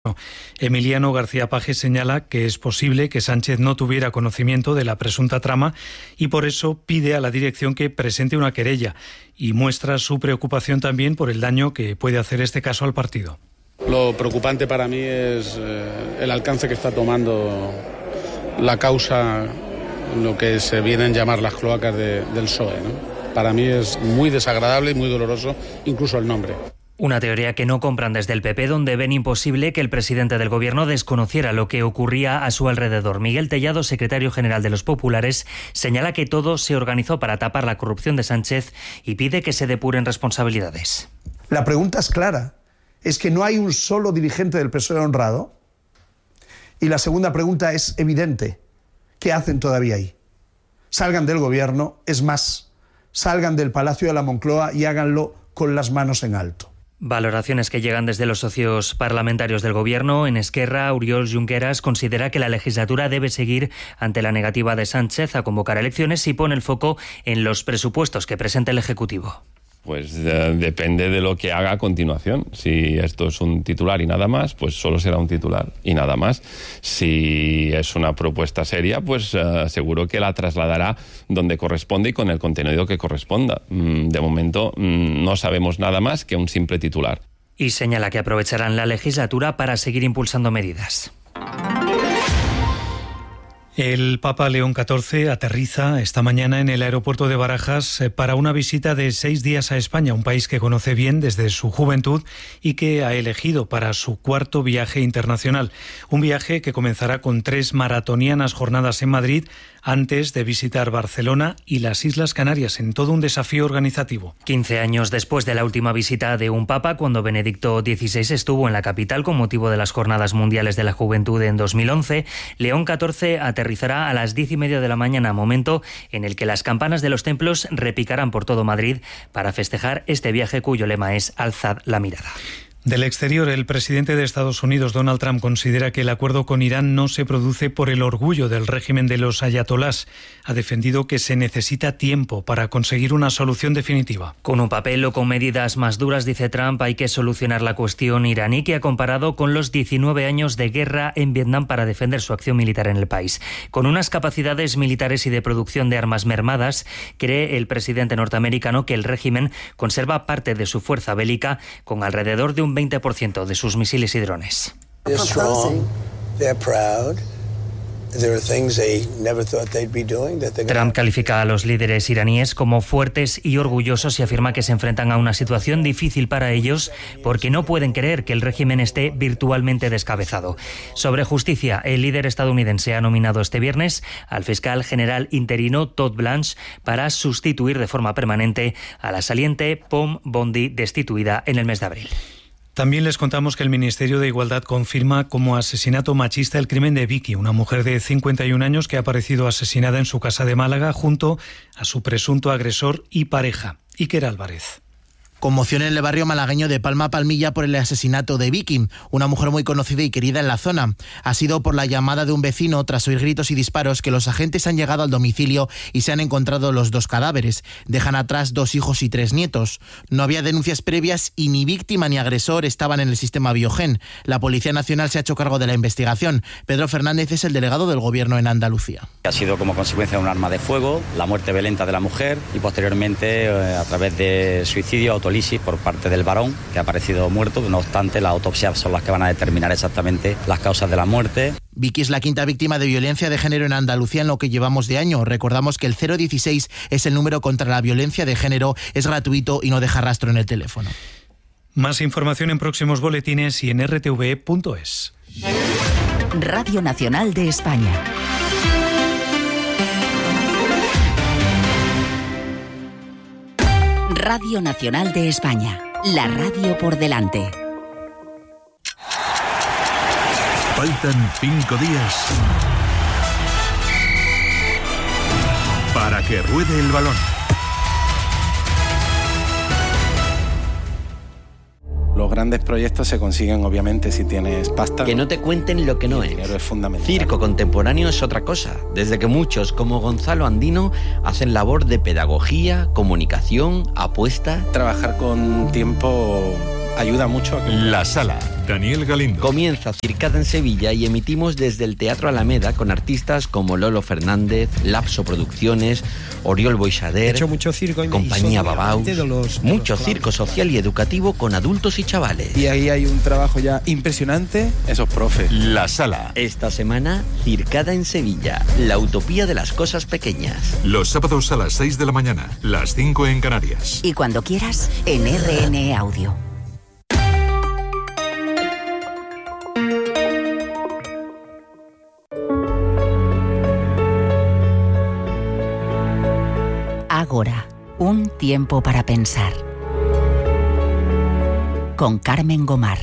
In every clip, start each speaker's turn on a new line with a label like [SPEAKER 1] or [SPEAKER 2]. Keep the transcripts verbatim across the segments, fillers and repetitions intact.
[SPEAKER 1] Emiliano García Paje señala que es posible que Sánchez no tuviera conocimiento de la presunta trama y por eso pide a la dirección que presente una querella y muestra su preocupación también por el daño que puede hacer este caso al partido.
[SPEAKER 2] Lo preocupante para mí es eh, el alcance que está tomando la causa, lo que se vienen a llamar las cloacas de, del P S O E, ¿no? Para mí es muy desagradable y muy doloroso, incluso el nombre.
[SPEAKER 3] Una teoría que no compran desde el P P, donde ven imposible que el presidente del Gobierno desconociera lo que ocurría a su alrededor. Miguel Tellado, secretario general de los Populares, señala que todo se organizó para tapar la corrupción de Sánchez y pide que se depuren responsabilidades.
[SPEAKER 4] La pregunta es clara, es que no hay un solo dirigente del P S O E honrado. Y la segunda pregunta es evidente, ¿qué hacen todavía ahí? Salgan del Gobierno, es más, salgan del Palacio de la Moncloa y háganlo con las manos en alto.
[SPEAKER 3] Valoraciones que llegan desde los socios parlamentarios del Gobierno. En Esquerra, Oriol Junqueras considera que la legislatura debe seguir ante la negativa de Sánchez a convocar elecciones y pone el foco en los presupuestos que presenta el Ejecutivo.
[SPEAKER 5] Pues eh, depende de lo que haga a continuación. Si esto es un titular y nada más, pues solo será un titular y nada más. Si es una propuesta seria, pues eh, seguro que la trasladará donde corresponde y con el contenido que corresponda. Mm, de momento mm, no sabemos nada más que un simple titular.
[SPEAKER 3] Y señala que aprovecharán la legislatura para seguir impulsando medidas.
[SPEAKER 1] El Papa León catorce aterriza esta mañana en el aeropuerto de Barajas para una visita de seis días a España, un país que conoce bien desde su juventud y que ha elegido para su cuarto viaje internacional. Un viaje que comenzará con tres maratonianas jornadas en Madrid antes de visitar Barcelona y las Islas Canarias, en todo un desafío organizativo.
[SPEAKER 3] quince años después de la última visita de un papa, cuando Benedicto dieciséis estuvo en la capital con motivo de las Jornadas Mundiales de la Juventud en dos mil once, León catorce aterrizará a las diez y media de la mañana, momento en el que las campanas de los templos repicarán por todo Madrid para festejar este viaje cuyo lema es Alzad la mirada.
[SPEAKER 1] Del exterior, el presidente de Estados Unidos, Donald Trump, considera que el acuerdo con Irán no se produce por el orgullo del régimen de los ayatolás. Ha defendido que se necesita tiempo para conseguir una solución definitiva.
[SPEAKER 3] Con un papel o con medidas más duras, dice Trump, hay que solucionar la cuestión iraní, que ha comparado con los diecinueve años de guerra en Vietnam para defender su acción militar en el país. Con unas capacidades militares y de producción de armas mermadas, cree el presidente norteamericano que el régimen conserva parte de su fuerza bélica con alrededor de un veinte por ciento de sus misiles y drones. Trump califica a los líderes iraníes como fuertes y orgullosos y afirma que se enfrentan a una situación difícil para ellos porque no pueden creer que el régimen esté virtualmente descabezado. Sobre justicia, el líder estadounidense ha nominado este viernes al fiscal general interino Todd Blanche para sustituir de forma permanente a la saliente Pom Bondi, destituida en el mes de abril.
[SPEAKER 1] También les contamos que el Ministerio de Igualdad confirma como asesinato machista el crimen de Vicky, una mujer de cincuenta y un años que ha aparecido asesinada en su casa de Málaga junto a su presunto agresor y pareja, Iker Álvarez.
[SPEAKER 6] Conmoción en el barrio malagueño de Palma Palmilla por el asesinato de Vicky, una mujer muy conocida y querida en la zona. Ha sido por la llamada de un vecino tras oír gritos y disparos que los agentes han llegado al domicilio y se han encontrado los dos cadáveres. Dejan atrás dos hijos y tres nietos. No había denuncias previas y ni víctima ni agresor estaban en el sistema Biogen. La Policía Nacional se ha hecho cargo de la investigación. Pedro Fernández es el delegado del Gobierno en Andalucía.
[SPEAKER 7] Ha sido como consecuencia de un arma de fuego, la muerte violenta de la mujer y posteriormente eh, a través de suicidio auto por parte del varón, que ha aparecido muerto. No obstante, las autopsias son las que van a determinar exactamente las causas de la muerte.
[SPEAKER 6] Vicky es la quinta víctima de violencia de género en Andalucía en lo que llevamos de año. Recordamos que el cero dieciséis es el número contra la violencia de género, es gratuito y no deja rastro en el teléfono.
[SPEAKER 1] Más información en próximos boletines y en r t v punto es.
[SPEAKER 8] Radio Nacional de España. Radio Nacional de España, la radio por delante.
[SPEAKER 9] Faltan cinco días para que ruede el balón.
[SPEAKER 10] Los grandes proyectos se consiguen obviamente si tienes pasta.
[SPEAKER 11] Que no te cuenten lo que no es.
[SPEAKER 10] Es fundamental.
[SPEAKER 11] Circo contemporáneo es otra cosa. Desde que muchos, como Gonzalo Andino, hacen labor de pedagogía, comunicación, apuesta.
[SPEAKER 10] Trabajar con tiempo ayuda mucho a que...
[SPEAKER 9] La Sala, Daniel Galindo.
[SPEAKER 11] Comienza Circada en Sevilla y emitimos desde el Teatro Alameda con artistas como Lolo Fernández, Lapso Producciones, Oriol Boixader,
[SPEAKER 12] He hecho mucho circo y
[SPEAKER 11] Compañía
[SPEAKER 12] y
[SPEAKER 11] Babaus,
[SPEAKER 12] de los, de
[SPEAKER 11] mucho
[SPEAKER 12] los
[SPEAKER 11] circo social y educativo con adultos y chavales.
[SPEAKER 10] Y ahí hay un trabajo ya impresionante. Esos profes.
[SPEAKER 9] La Sala.
[SPEAKER 11] Esta semana, Circada en Sevilla, la utopía de las cosas pequeñas.
[SPEAKER 9] Los sábados a las seis de la mañana, las cinco en Canarias.
[SPEAKER 8] Y cuando quieras, en R N E Audio. Ágora, un tiempo para pensar. Con Carmen Gomar.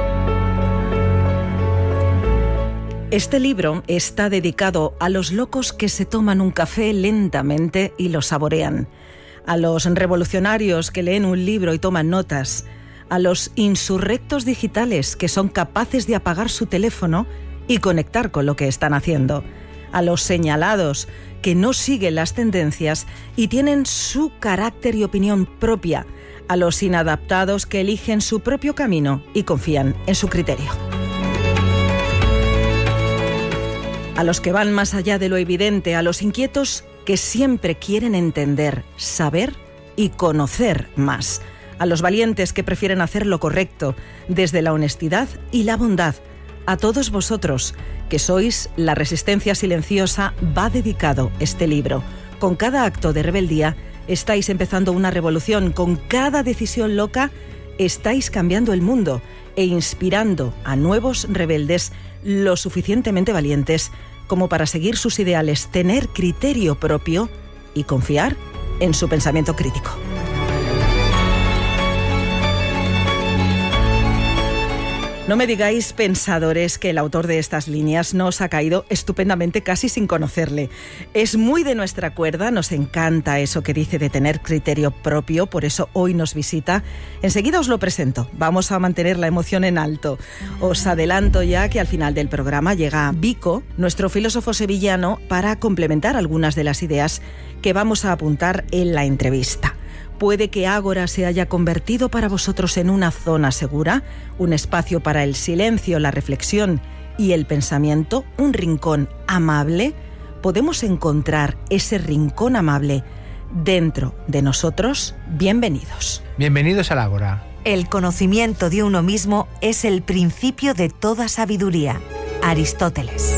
[SPEAKER 13] Este libro está dedicado a los locos que se toman un café lentamente y lo saborean, a los revolucionarios que leen un libro y toman notas, a los insurrectos digitales que son capaces de apagar su teléfono y conectar con lo que están haciendo, a los señalados que no siguen las tendencias y tienen su carácter y opinión propia, a los inadaptados que eligen su propio camino y confían en su criterio. A los que van más allá de lo evidente, a los inquietos que siempre quieren entender, saber y conocer más, a los valientes que prefieren hacer lo correcto desde la honestidad y la bondad. A todos vosotros, que sois la resistencia silenciosa, va dedicado este libro. Con cada acto de rebeldía estáis empezando una revolución, con cada decisión loca estáis cambiando el mundo e inspirando a nuevos rebeldes lo suficientemente valientes como para seguir sus ideales, tener criterio propio y confiar en su pensamiento crítico. No me digáis, pensadores, que el autor de estas líneas no os ha caído estupendamente casi sin conocerle. Es muy de nuestra cuerda, nos encanta eso que dice de tener criterio propio, por eso hoy nos visita. Enseguida os lo presento, vamos a mantener la emoción en alto. Os adelanto ya que al final del programa llega Vico, nuestro filósofo sevillano, para complementar algunas de las ideas que vamos a apuntar en la entrevista. Puede que Ágora se haya convertido para vosotros en una zona segura, un espacio para el silencio, la reflexión y el pensamiento, un rincón amable. Podemos encontrar ese rincón amable dentro de nosotros. Bienvenidos.
[SPEAKER 14] Bienvenidos al Ágora.
[SPEAKER 15] El conocimiento de uno mismo es el principio de toda sabiduría. Aristóteles.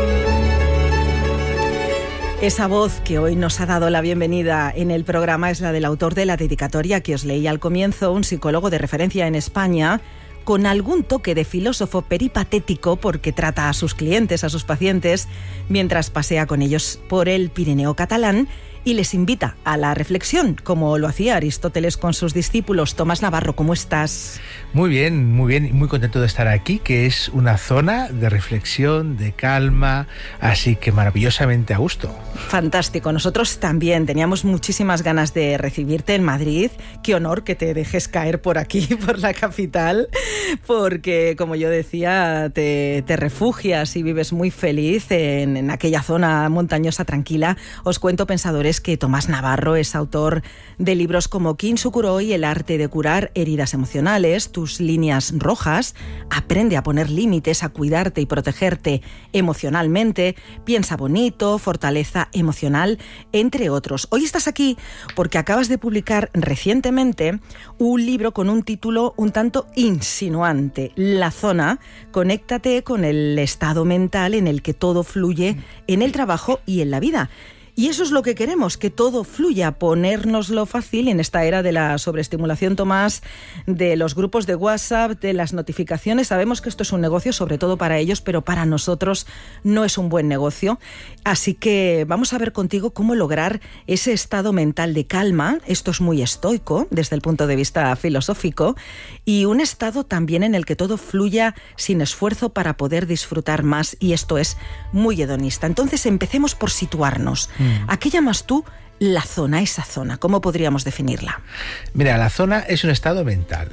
[SPEAKER 13] Esa voz que hoy nos ha dado la bienvenida en el programa es la del autor de la dedicatoria que os leí al comienzo, un psicólogo de referencia en España, con algún toque de filósofo peripatético porque trata a sus clientes, a sus pacientes, mientras pasea con ellos por el Pirineo catalán y les invita a la reflexión, como lo hacía Aristóteles con sus discípulos. Tomás Navarro, ¿cómo estás?
[SPEAKER 14] Muy bien, muy bien, muy contento de estar aquí, que es una zona de reflexión, de calma, así que maravillosamente a gusto.
[SPEAKER 13] Fantástico, nosotros también teníamos muchísimas ganas de recibirte en Madrid. Qué honor que te dejes caer por aquí, por la capital, porque, como yo decía, te, te refugias y vives muy feliz en, en aquella zona montañosa tranquila. Os cuento, pensadores, que Tomás Navarro es autor de libros como Kintsukuroi, el arte de curar heridas emocionales, Tus líneas rojas, Aprende a poner límites, a cuidarte y protegerte emocionalmente, Piensa bonito, Fortaleza emocional, entre otros. Hoy estás aquí porque acabas de publicar recientemente un libro con un título un tanto insinuante, La Zona, conéctate con el estado mental en el que todo fluye en el trabajo y en la vida. Y eso es lo que queremos, que todo fluya, ponérnoslo fácil en esta era de la sobreestimulación, Tomás, de los grupos de WhatsApp, de las notificaciones. Sabemos que esto es un negocio, sobre todo para ellos, pero para nosotros no es un buen negocio. Así que vamos a ver contigo cómo lograr ese estado mental de calma. Esto es muy estoico desde el punto de vista filosófico, y un estado también en el que todo fluya sin esfuerzo para poder disfrutar más, y esto es muy hedonista. Entonces empecemos por situarnos. ¿A qué llamas tú la zona, esa zona? ¿Cómo podríamos definirla?
[SPEAKER 14] Mira, la zona es un estado mental.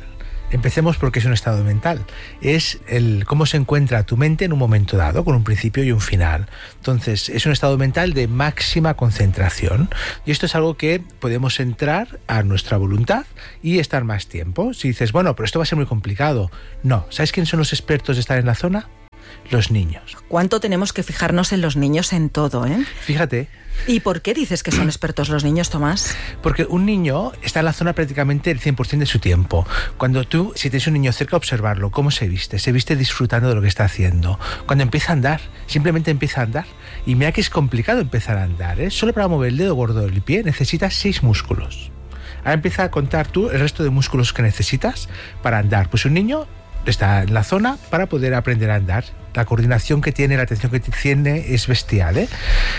[SPEAKER 14] Empecemos porque es un estado mental. Es el cómo se encuentra tu mente en un momento dado, con un principio y un final. Entonces, es un estado mental de máxima concentración. Y esto es algo que podemos entrar a nuestra voluntad y estar más tiempo. Si dices, bueno, pero esto va a ser muy complicado. No. ¿Sabes quiénes son los expertos de estar en la zona? Los niños.
[SPEAKER 13] ¿Cuánto tenemos que fijarnos en los niños en todo, eh?
[SPEAKER 14] Fíjate.
[SPEAKER 13] ¿Y por qué dices que son expertos los niños, Tomás?
[SPEAKER 14] Porque un niño está en la zona prácticamente el cien por ciento de su tiempo. Cuando tú, si tienes un niño cerca, observarlo, cómo se viste, se viste disfrutando de lo que está haciendo. Cuando empieza a andar, simplemente empieza a andar. Y mira que es complicado empezar a andar, ¿eh? Solo para mover el dedo gordo del pie necesitas seis músculos. Ahora empieza a contar tú el resto de músculos que necesitas para andar. Pues un niño está en la zona para poder aprender a andar. La coordinación que tiene, la atención que tiene es bestial, ¿eh?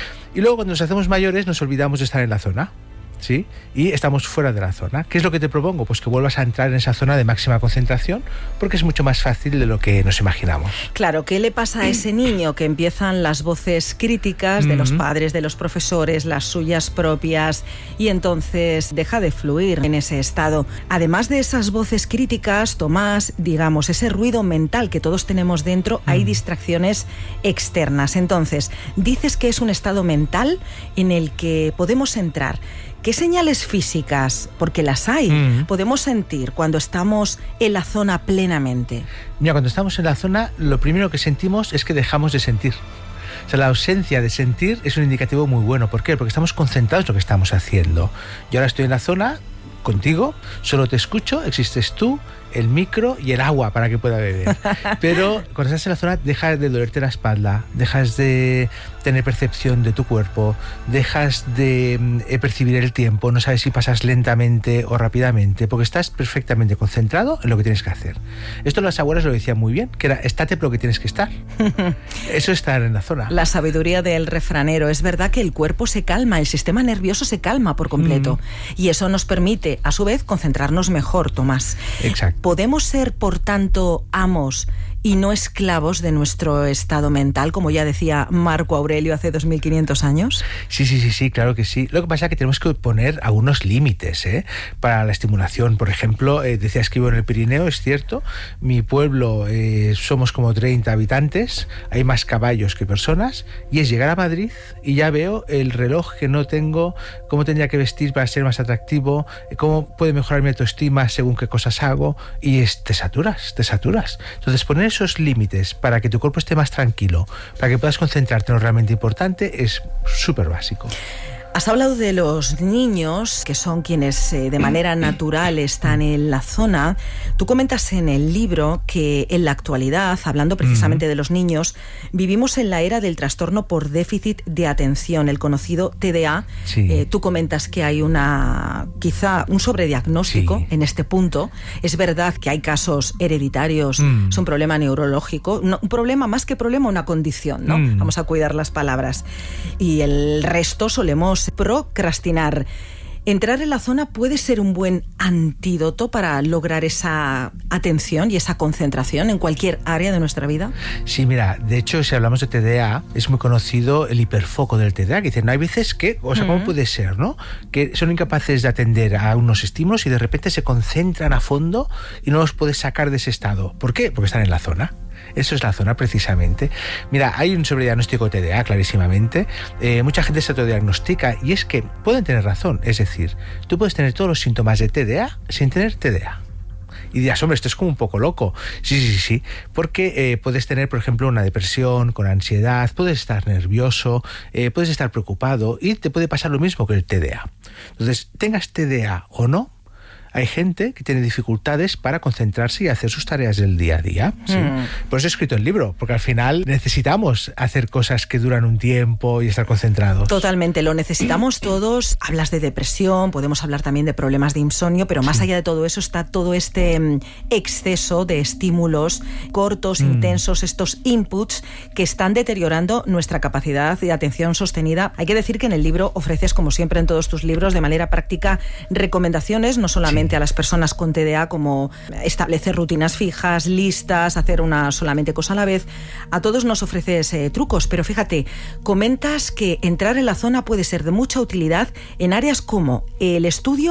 [SPEAKER 14] Y luego cuando nos hacemos mayores nos olvidamos de estar en la zona, ¿sí? Y estamos fuera de la zona. ¿Qué es lo que te propongo? Pues que vuelvas a entrar en esa zona de máxima concentración, porque es mucho más fácil de lo que nos imaginamos.
[SPEAKER 13] Claro, ¿qué le pasa a ese niño que empiezan las voces críticas de los padres, de los profesores, las suyas propias, y entonces deja de fluir en ese estado? Además de esas voces críticas, Tomás, digamos, ese ruido mental que todos tenemos dentro, hay distracciones externas. Entonces, dices que es un estado mental en el que podemos entrar. ¿Qué señales físicas, porque las hay, mm. podemos sentir cuando estamos en la zona plenamente?
[SPEAKER 14] Mira, cuando estamos en la zona, lo primero que sentimos es que dejamos de sentir. O sea, la ausencia de sentir es un indicativo muy bueno. ¿Por qué? Porque estamos concentrados en lo que estamos haciendo. Yo ahora estoy en la zona contigo, solo te escucho, existes tú, el micro y el agua para que pueda beber. Pero cuando estás en la zona dejas de dolerte la espalda, dejas de tener percepción de tu cuerpo, dejas de eh, percibir el tiempo, no sabes si pasas lentamente o rápidamente, porque estás perfectamente concentrado en lo que tienes que hacer. Esto las abuelas lo decían muy bien, que era estate por lo que tienes que estar. Eso es estar en la zona.
[SPEAKER 13] La sabiduría del refranero. Es verdad que el cuerpo se calma, el sistema nervioso se calma por completo. Mm. Y eso nos permite, a su vez, concentrarnos mejor, Tomás.
[SPEAKER 14] Exacto.
[SPEAKER 13] ¿Podemos ser, por tanto, amos y no esclavos de nuestro estado mental, como ya decía Marco Aurelio hace dos mil quinientos años?
[SPEAKER 14] Sí, sí, sí, sí, claro que sí. Lo que pasa es que tenemos que poner algunos límites, ¿eh? Para la estimulación. Por ejemplo, eh, decías que vivo en el Pirineo, es cierto. Mi pueblo eh, somos como treinta habitantes, hay más caballos que personas, y es llegar a Madrid y ya veo el reloj que no tengo, cómo tendría que vestir para ser más atractivo, cómo puede mejorar mi autoestima según qué cosas hago, y es, te saturas, te saturas. Entonces, poner esos límites para que tu cuerpo esté más tranquilo, para que puedas concentrarte en lo realmente importante, es súper básico.
[SPEAKER 13] Has hablado de los niños, que son quienes eh, de manera natural están en la zona. Tú comentas en el libro que en la actualidad, hablando precisamente de los niños, vivimos en la era del trastorno por déficit de atención, el conocido T D A. Sí. Eh, tú comentas que hay una quizá un sobrediagnóstico sí. en este punto. Es verdad que hay casos hereditarios, mm. es un problema neurológico, no, un problema más que problema, una condición, ¿no? Mm. Vamos a cuidar las palabras. Y el resto solemos procrastinar. ¿Entrar en la zona puede ser un buen antídoto para lograr esa atención y esa concentración en cualquier área de nuestra vida?
[SPEAKER 14] Sí, mira, de hecho, si hablamos de T D A, es muy conocido el hiperfoco del T D A, que dicen, no hay veces que, o sea, ¿cómo puede ser, no? Que son incapaces de atender a unos estímulos y de repente se concentran a fondo y no los puedes sacar de ese estado. ¿Por qué? Porque están en la zona. Eso es la zona, precisamente. Mira, hay un sobrediagnóstico de T D A, clarísimamente. Eh, mucha gente se autodiagnostica y es que pueden tener razón. Es decir, tú puedes tener todos los síntomas de T D A sin tener T D A. Y dirás, hombre, esto es como un poco loco. Sí, sí, sí, porque eh, puedes tener, por ejemplo, una depresión con ansiedad, puedes estar nervioso, eh, puedes estar preocupado y te puede pasar lo mismo que el T D A. Entonces, tengas T D A o no, hay gente que tiene dificultades para concentrarse y hacer sus tareas del día a día. ¿Sí? Mm. Por eso he escrito el libro, porque al final necesitamos hacer cosas que duran un tiempo y estar concentrados.
[SPEAKER 13] Totalmente, lo necesitamos todos. Hablas de depresión, podemos hablar también de problemas de insomnio, pero más sí. allá de todo eso está todo este exceso de estímulos cortos, mm. intensos, estos inputs que están deteriorando nuestra capacidad de atención sostenida. Hay que decir que en el libro ofreces, como siempre en todos tus libros, de manera práctica recomendaciones, no solamente a las personas con T D A, como establecer rutinas fijas, listas, hacer una solamente cosa a la vez. A todos nos ofreces eh, trucos, pero fíjate, comentas que entrar en la zona puede ser de mucha utilidad en áreas como el estudio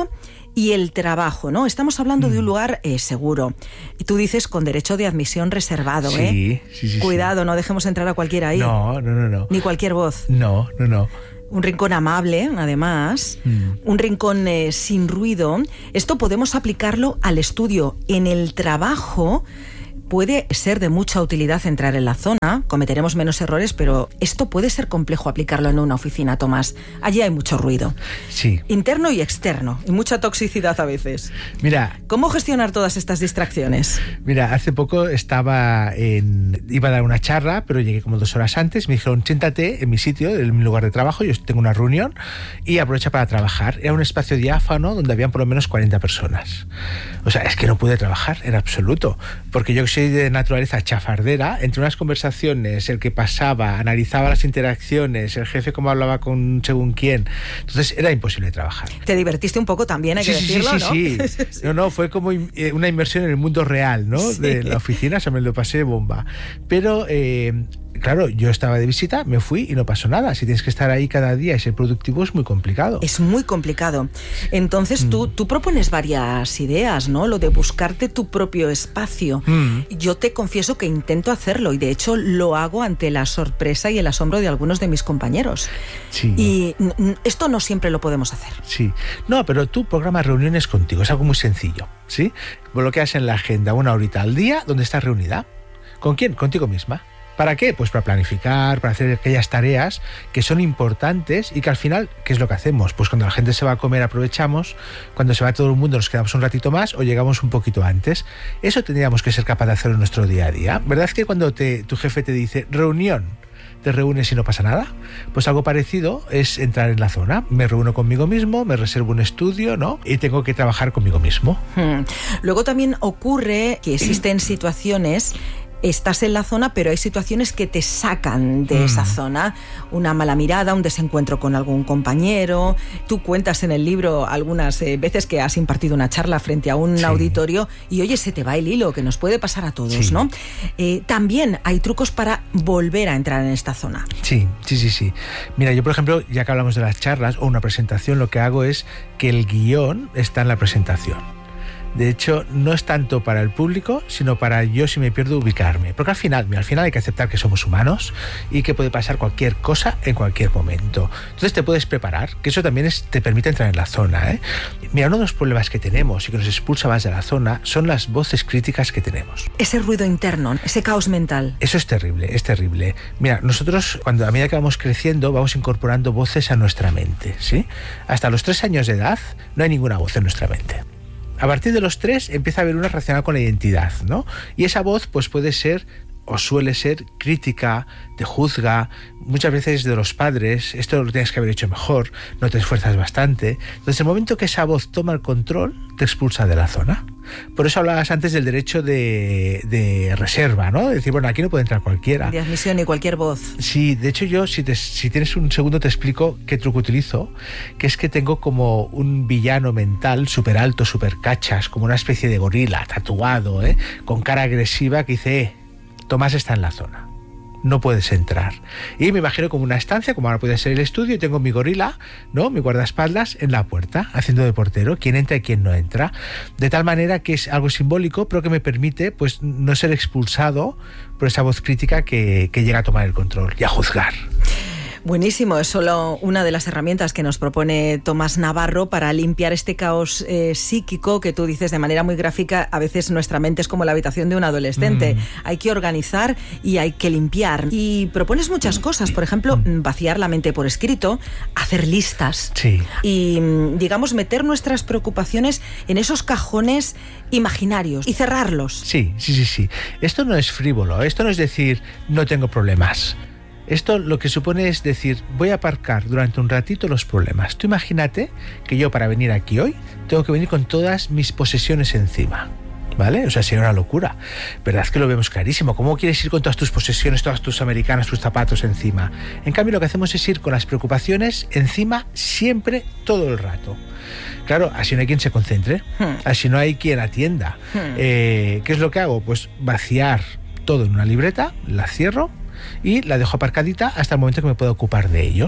[SPEAKER 13] y el trabajo, ¿no? Estamos hablando mm. de un lugar eh, seguro. Y tú dices con derecho de admisión reservado,
[SPEAKER 14] sí,
[SPEAKER 13] ¿eh?
[SPEAKER 14] Sí, sí,
[SPEAKER 13] Cuidado,
[SPEAKER 14] sí.
[SPEAKER 13] no dejemos entrar a cualquiera ahí.
[SPEAKER 14] No, no, no, no.
[SPEAKER 13] Ni cualquier voz.
[SPEAKER 14] No, no, no.
[SPEAKER 13] Un rincón amable, además, mm. un rincón eh, sin ruido. Esto podemos aplicarlo al estudio. En el trabajo puede ser de mucha utilidad entrar en la zona, cometeremos menos errores, pero esto puede ser complejo aplicarlo en una oficina, Tomás. Allí hay mucho ruido.
[SPEAKER 14] Sí.
[SPEAKER 13] Interno y externo, y mucha toxicidad a veces.
[SPEAKER 14] Mira,
[SPEAKER 13] ¿cómo gestionar todas estas distracciones?
[SPEAKER 14] Mira, hace poco estaba en... iba a dar una charla, pero llegué como dos horas antes. Me dijeron, siéntate en mi sitio, en mi lugar de trabajo, yo tengo una reunión, y aprovecha para trabajar. Era un espacio diáfano donde habían por lo menos cuarenta personas. O sea, es que no pude trabajar en absoluto, porque yo soy de naturaleza chafardera. Entre unas conversaciones, el que pasaba, analizaba las interacciones, el jefe cómo hablaba con según quién, entonces era imposible trabajar.
[SPEAKER 13] Te divertiste un poco también, hay
[SPEAKER 14] sí,
[SPEAKER 13] que
[SPEAKER 14] sí,
[SPEAKER 13] decirlo,
[SPEAKER 14] sí,
[SPEAKER 13] ¿no?
[SPEAKER 14] Sí, sí. No, no, fue como una inmersión en el mundo real, ¿no? Sí. De la oficina, o sea, me lo pasé bomba. Pero eh, claro, yo estaba de visita, me fui y no pasó nada. Si tienes que estar ahí cada día y ser productivo es muy complicado.
[SPEAKER 13] Es muy complicado. Entonces mm. tú, tú propones varias ideas, ¿no? Lo de buscarte tu propio espacio. Mm. Yo te confieso que intento hacerlo y de hecho lo hago ante la sorpresa y el asombro de algunos de mis compañeros.
[SPEAKER 14] Sí.
[SPEAKER 13] Y esto no siempre lo podemos hacer.
[SPEAKER 14] Sí. No, pero tú programas reuniones contigo, es algo muy sencillo, ¿sí? Bloqueas en la agenda una horita al día donde estás reunida. ¿Con quién? Contigo misma. ¿Para qué? Pues para planificar, para hacer aquellas tareas que son importantes y que al final, ¿qué es lo que hacemos? Pues cuando la gente se va a comer aprovechamos, cuando se va todo el mundo nos quedamos un ratito más o llegamos un poquito antes. Eso tendríamos que ser capaz de hacer en nuestro día a día. ¿Verdad que cuando te, tu jefe te dice reunión, te reúnes y no pasa nada? Pues algo parecido es entrar en la zona. Me reúno conmigo mismo, me reservo un estudio, ¿no? Y tengo que trabajar conmigo mismo.
[SPEAKER 13] Hmm. Luego también ocurre que existen situaciones... Estás en la zona, pero hay situaciones que te sacan de mm. esa zona. Una mala mirada, un desencuentro con algún compañero. Tú cuentas en el libro algunas eh, veces que has impartido una charla frente a un sí. auditorio y oye, se te va el hilo, que nos puede pasar a todos, sí. ¿no? Eh, también hay trucos para volver a entrar en esta zona.
[SPEAKER 14] Sí, sí, sí, sí. Mira, yo por ejemplo, ya que hablamos de las charlas o una presentación, lo que hago es que el guión está en la presentación. De hecho, no es tanto para el público, sino para yo, si me pierdo, ubicarme. Porque al final, al final hay que aceptar que somos humanos y que puede pasar cualquier cosa en cualquier momento. Entonces te puedes preparar, que eso también es, te permite entrar en la zona, ¿eh? Mira, uno de los problemas que tenemos y que nos expulsa más de la zona son las voces críticas que tenemos.
[SPEAKER 13] Ese ruido interno, ese caos mental.
[SPEAKER 14] Eso es terrible, es terrible. Mira, nosotros, cuando a medida que vamos creciendo, vamos incorporando voces a nuestra mente, ¿sí? Hasta los tres años de edad no hay ninguna voz en nuestra mente. A partir de los tres empieza a haber una relacionada con la identidad, ¿no? Y esa voz pues puede ser o suele ser crítica, te juzga, muchas veces de los padres, esto lo tienes que haber hecho mejor, no te esfuerzas bastante. Entonces el momento que esa voz toma el control, te expulsa de la zona. Por eso hablabas antes del derecho de, de reserva, ¿no? De decir, bueno, aquí no puede entrar cualquiera.
[SPEAKER 13] De admisión y cualquier voz.
[SPEAKER 14] Sí, de hecho yo, si, te, si tienes un segundo, te explico qué truco utilizo, que es que tengo como un villano mental súper alto, súper cachas, como una especie de gorila tatuado, ¿eh? Con cara agresiva que dice, eh, Tomás está en la zona, no puedes entrar. Y me imagino como una estancia, como ahora puede ser el estudio, y tengo mi gorila, ¿no? Mi guardaespaldas en la puerta, haciendo de portero, quién entra y quién no entra. De tal manera que es algo simbólico, pero que me permite pues no ser expulsado por esa voz crítica que, que llega a tomar el control y a juzgar.
[SPEAKER 13] Buenísimo, es solo una de las herramientas que nos propone Tomás Navarro para limpiar este caos eh, psíquico que tú dices de manera muy gráfica. A veces nuestra mente es como la habitación de un adolescente. Mm. Hay que organizar y hay que limpiar. Y propones muchas cosas, por ejemplo, vaciar la mente por escrito, hacer listas
[SPEAKER 14] sí.
[SPEAKER 13] y, digamos, meter nuestras preocupaciones en esos cajones imaginarios y cerrarlos.
[SPEAKER 14] Sí, sí, sí, sí. Esto no es frívolo, esto no es decir no tengo problemas. Esto lo que supone es decir, voy a aparcar durante un ratito los problemas. Tú imagínate que yo para venir aquí hoy tengo que venir con todas mis posesiones encima, ¿vale? O sea, sería una locura. ¿Verdad que lo vemos clarísimo? ¿Cómo quieres ir con todas tus posesiones, todas tus americanas, tus zapatos encima? En cambio, lo que hacemos es ir con las preocupaciones encima siempre, todo el rato. Claro, así no hay quien se concentre, hmm. así no hay quien atienda. Hmm. Eh, ¿Qué es lo que hago? Pues vaciar todo en una libreta, la cierro y la dejo aparcadita hasta el momento que me pueda ocupar de ellos.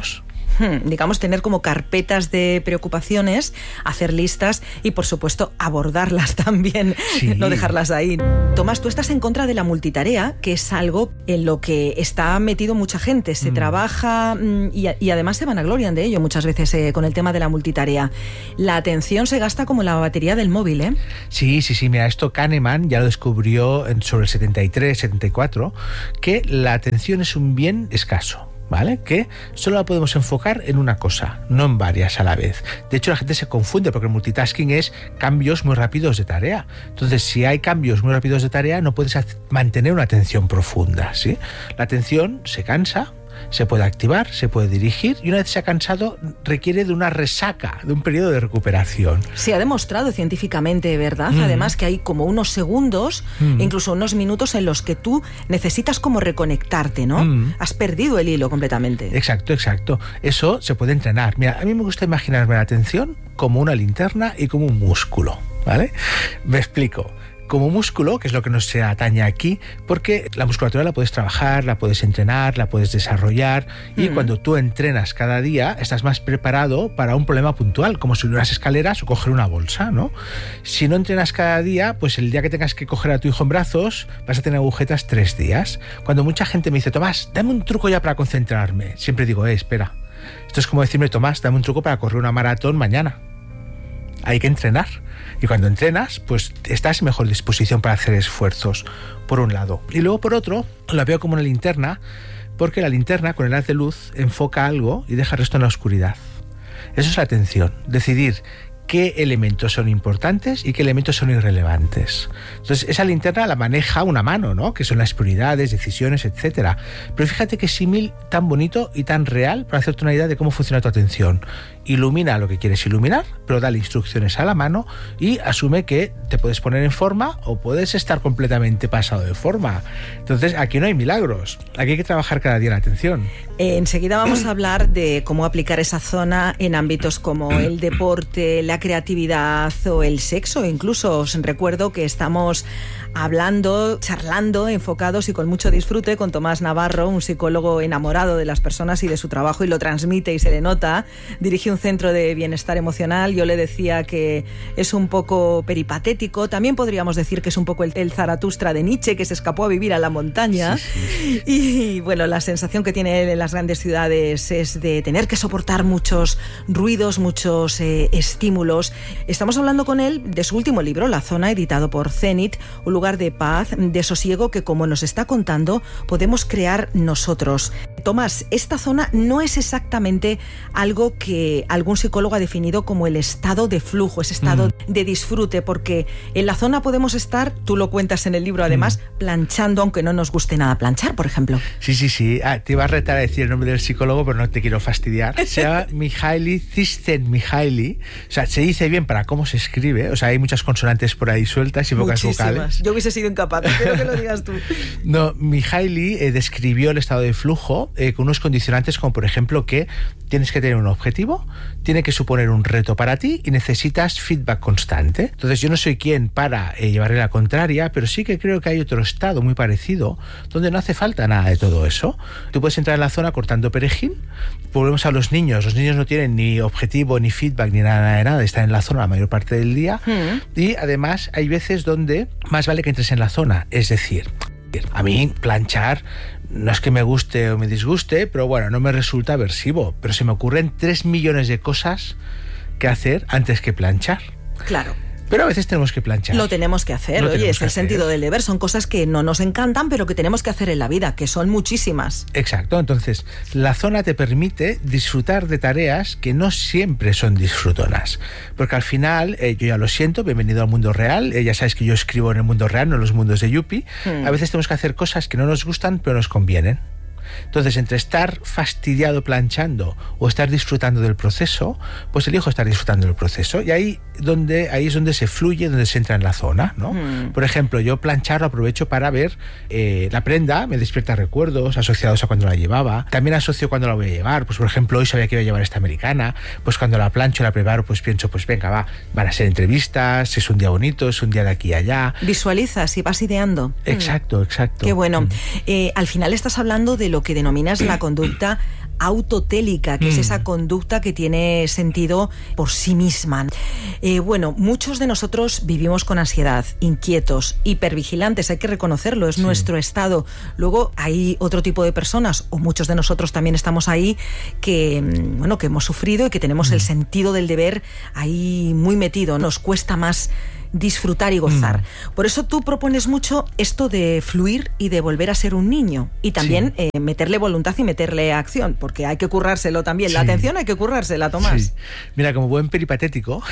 [SPEAKER 13] Hmm, digamos, tener como carpetas de preocupaciones, hacer listas y, por supuesto, abordarlas también, sí. No dejarlas ahí. Tomás, tú estás en contra de la multitarea, que es algo en lo que está metido mucha gente. Se mm. trabaja y, y además se vanaglorian de ello muchas veces eh, con el tema de la multitarea. La atención se gasta como la batería del móvil, ¿eh?
[SPEAKER 14] Sí, sí, sí. Mira, esto Kahneman ya lo descubrió en, sobre el setenta y tres, setenta y cuatro, que la atención es un bien escaso. ¿Vale? Que solo la podemos enfocar en una cosa, no en varias a la vez. De hecho, la gente se confunde porque el multitasking es cambios muy rápidos de tarea. Entonces, si hay cambios muy rápidos de tarea, no puedes mantener una atención profunda, ¿sí? La atención se cansa, se puede activar, se puede dirigir y una vez se ha cansado requiere de una resaca, de un periodo de recuperación.
[SPEAKER 13] Se ha demostrado científicamente, ¿verdad? Mm. Además que hay como unos segundos, mm. incluso unos minutos en los que tú necesitas como reconectarte, ¿no? Mm. Has perdido el hilo completamente.
[SPEAKER 14] Exacto, exacto. Eso se puede entrenar. Mira, a mí me gusta imaginarme la atención como una linterna y como un músculo, ¿vale? Me explico. Como músculo, que es lo que nos se atañe aquí, porque la musculatura la puedes trabajar, la puedes entrenar, la puedes desarrollar y mm. cuando tú entrenas cada día estás más preparado para un problema puntual, como subir unas escaleras o coger una bolsa, ¿no? Si no entrenas cada día, pues el día que tengas que coger a tu hijo en brazos vas a tener agujetas tres días. Cuando mucha gente me dice, Tomás, dame un truco ya para concentrarme, siempre digo, eh, espera, esto es como decirme, Tomás, dame un truco para correr una maratón mañana. Hay que entrenar. Y cuando entrenas, pues estás en mejor disposición para hacer esfuerzos, por un lado. Y luego, por otro, la veo como una linterna, porque la linterna, con el haz de luz, enfoca algo y deja el resto en la oscuridad. Eso es la atención, decidir qué elementos son importantes y qué elementos son irrelevantes. Entonces, esa linterna la maneja una mano, ¿no? Que son las prioridades, decisiones, etcétera. Pero fíjate qué símil tan bonito y tan real para hacerte una idea de cómo funciona tu atención. Ilumina lo que quieres iluminar, pero dale instrucciones a la mano y asume que te puedes poner en forma o puedes estar completamente pasado de forma. Entonces, aquí no hay milagros. Aquí hay que trabajar cada día la atención.
[SPEAKER 13] Eh, enseguida vamos a hablar de cómo aplicar esa zona en ámbitos como el deporte, la creatividad o el sexo. Incluso os recuerdo que estamos hablando, charlando, enfocados y con mucho disfrute con Tomás Navarro, un psicólogo enamorado de las personas y de su trabajo y lo transmite y se le nota. Dirige un centro de bienestar emocional. Yo le decía que es un poco peripatético. También podríamos decir que es un poco el, el Zaratustra de Nietzsche, que se escapó a vivir a la montaña. Sí, sí, sí. Y bueno, la sensación que tiene él en las grandes ciudades es de tener que soportar muchos ruidos, muchos eh, estímulos. Estamos hablando con él de su último libro, La Zona, editado por Zenit, un lugar de paz, de sosiego que, como nos está contando, podemos crear nosotros. Tomás, esta zona no es exactamente algo que algún psicólogo ha definido como el estado de flujo, ese estado mm. de disfrute, porque en la zona podemos estar, tú lo cuentas en el libro además, mm. planchando, aunque no nos guste nada planchar, por ejemplo.
[SPEAKER 14] Sí, sí, sí. Ah, te iba a retar a decir el nombre del psicólogo, pero no te quiero fastidiar. Se llama Mihaly Csikszentmihalyi. O sea, se dice bien para cómo se escribe. O sea, hay muchas consonantes por ahí sueltas y pocas vocales.
[SPEAKER 13] Yo hubiese sido incapaz, espero que lo digas tú.
[SPEAKER 14] No, Mihaly eh, describió el estado de flujo eh, con unos condicionantes como, por ejemplo, que tienes que tener un objetivo, tiene que suponer un reto para ti y necesitas feedback constante. Entonces, yo no soy quien para eh, llevarle la contraria, pero sí que creo que hay otro estado muy parecido donde no hace falta nada de todo eso. Tú puedes entrar en la zona cortando perejil. Volvemos a los niños. Los niños no tienen ni objetivo, ni feedback, ni nada de nada. Están en la zona la mayor parte del día. Mm. Y además hay veces donde más vale que entres en la zona. Es decir, a mí planchar no es que me guste o me disguste, pero bueno, no me resulta aversivo. Pero se me ocurren tres millones de cosas que hacer antes que planchar.
[SPEAKER 13] Claro.
[SPEAKER 14] Pero a veces tenemos que planchar.
[SPEAKER 13] Lo tenemos que hacer, Lo oye, es el hacer. sentido del deber. Son cosas que no nos encantan, pero que tenemos que hacer en la vida, que son muchísimas.
[SPEAKER 14] Exacto, entonces la zona te permite disfrutar de tareas que no siempre son disfrutonas. Porque al final, eh, yo ya lo siento, bienvenido al mundo real. Eh, ya sabes que yo escribo en el mundo real, no en los mundos de Yuppie. Hmm. A veces tenemos que hacer cosas que no nos gustan, pero nos convienen. Entonces, entre estar fastidiado planchando o estar disfrutando del proceso, pues elijo estar disfrutando del proceso. Y ahí, donde, ahí es donde se fluye, donde se entra en la zona, ¿no? Mm. Por ejemplo, yo planchar lo aprovecho para ver eh, la prenda, me despierta recuerdos asociados a cuando la llevaba. También asocio cuando la voy a llevar. Pues, por ejemplo, hoy sabía que iba a llevar esta americana. Pues cuando la plancho, la preparo, pues pienso, pues venga, va, van a ser entrevistas, es un día bonito, es un día de aquí y allá.
[SPEAKER 13] Visualizas y vas ideando.
[SPEAKER 14] Exacto, exacto.
[SPEAKER 13] Qué bueno. Mm. Eh, al final estás hablando de lo que denominas la conducta autotélica, que mm. es esa conducta que tiene sentido por sí misma. Eh, bueno, muchos de nosotros vivimos con ansiedad, inquietos, hipervigilantes, hay que reconocerlo, es sí. nuestro estado. Luego hay otro tipo de personas, o muchos de nosotros también estamos ahí, que, bueno, que hemos sufrido y que tenemos mm. el sentido del deber ahí muy metido, nos cuesta más disfrutar y gozar. Mm. Por eso tú propones mucho esto de fluir y de volver a ser un niño. Y también sí. eh, meterle voluntad y meterle acción, porque hay que currárselo también. Sí. La atención hay que currársela, Tomás.
[SPEAKER 14] Sí. Mira, como buen peripatético,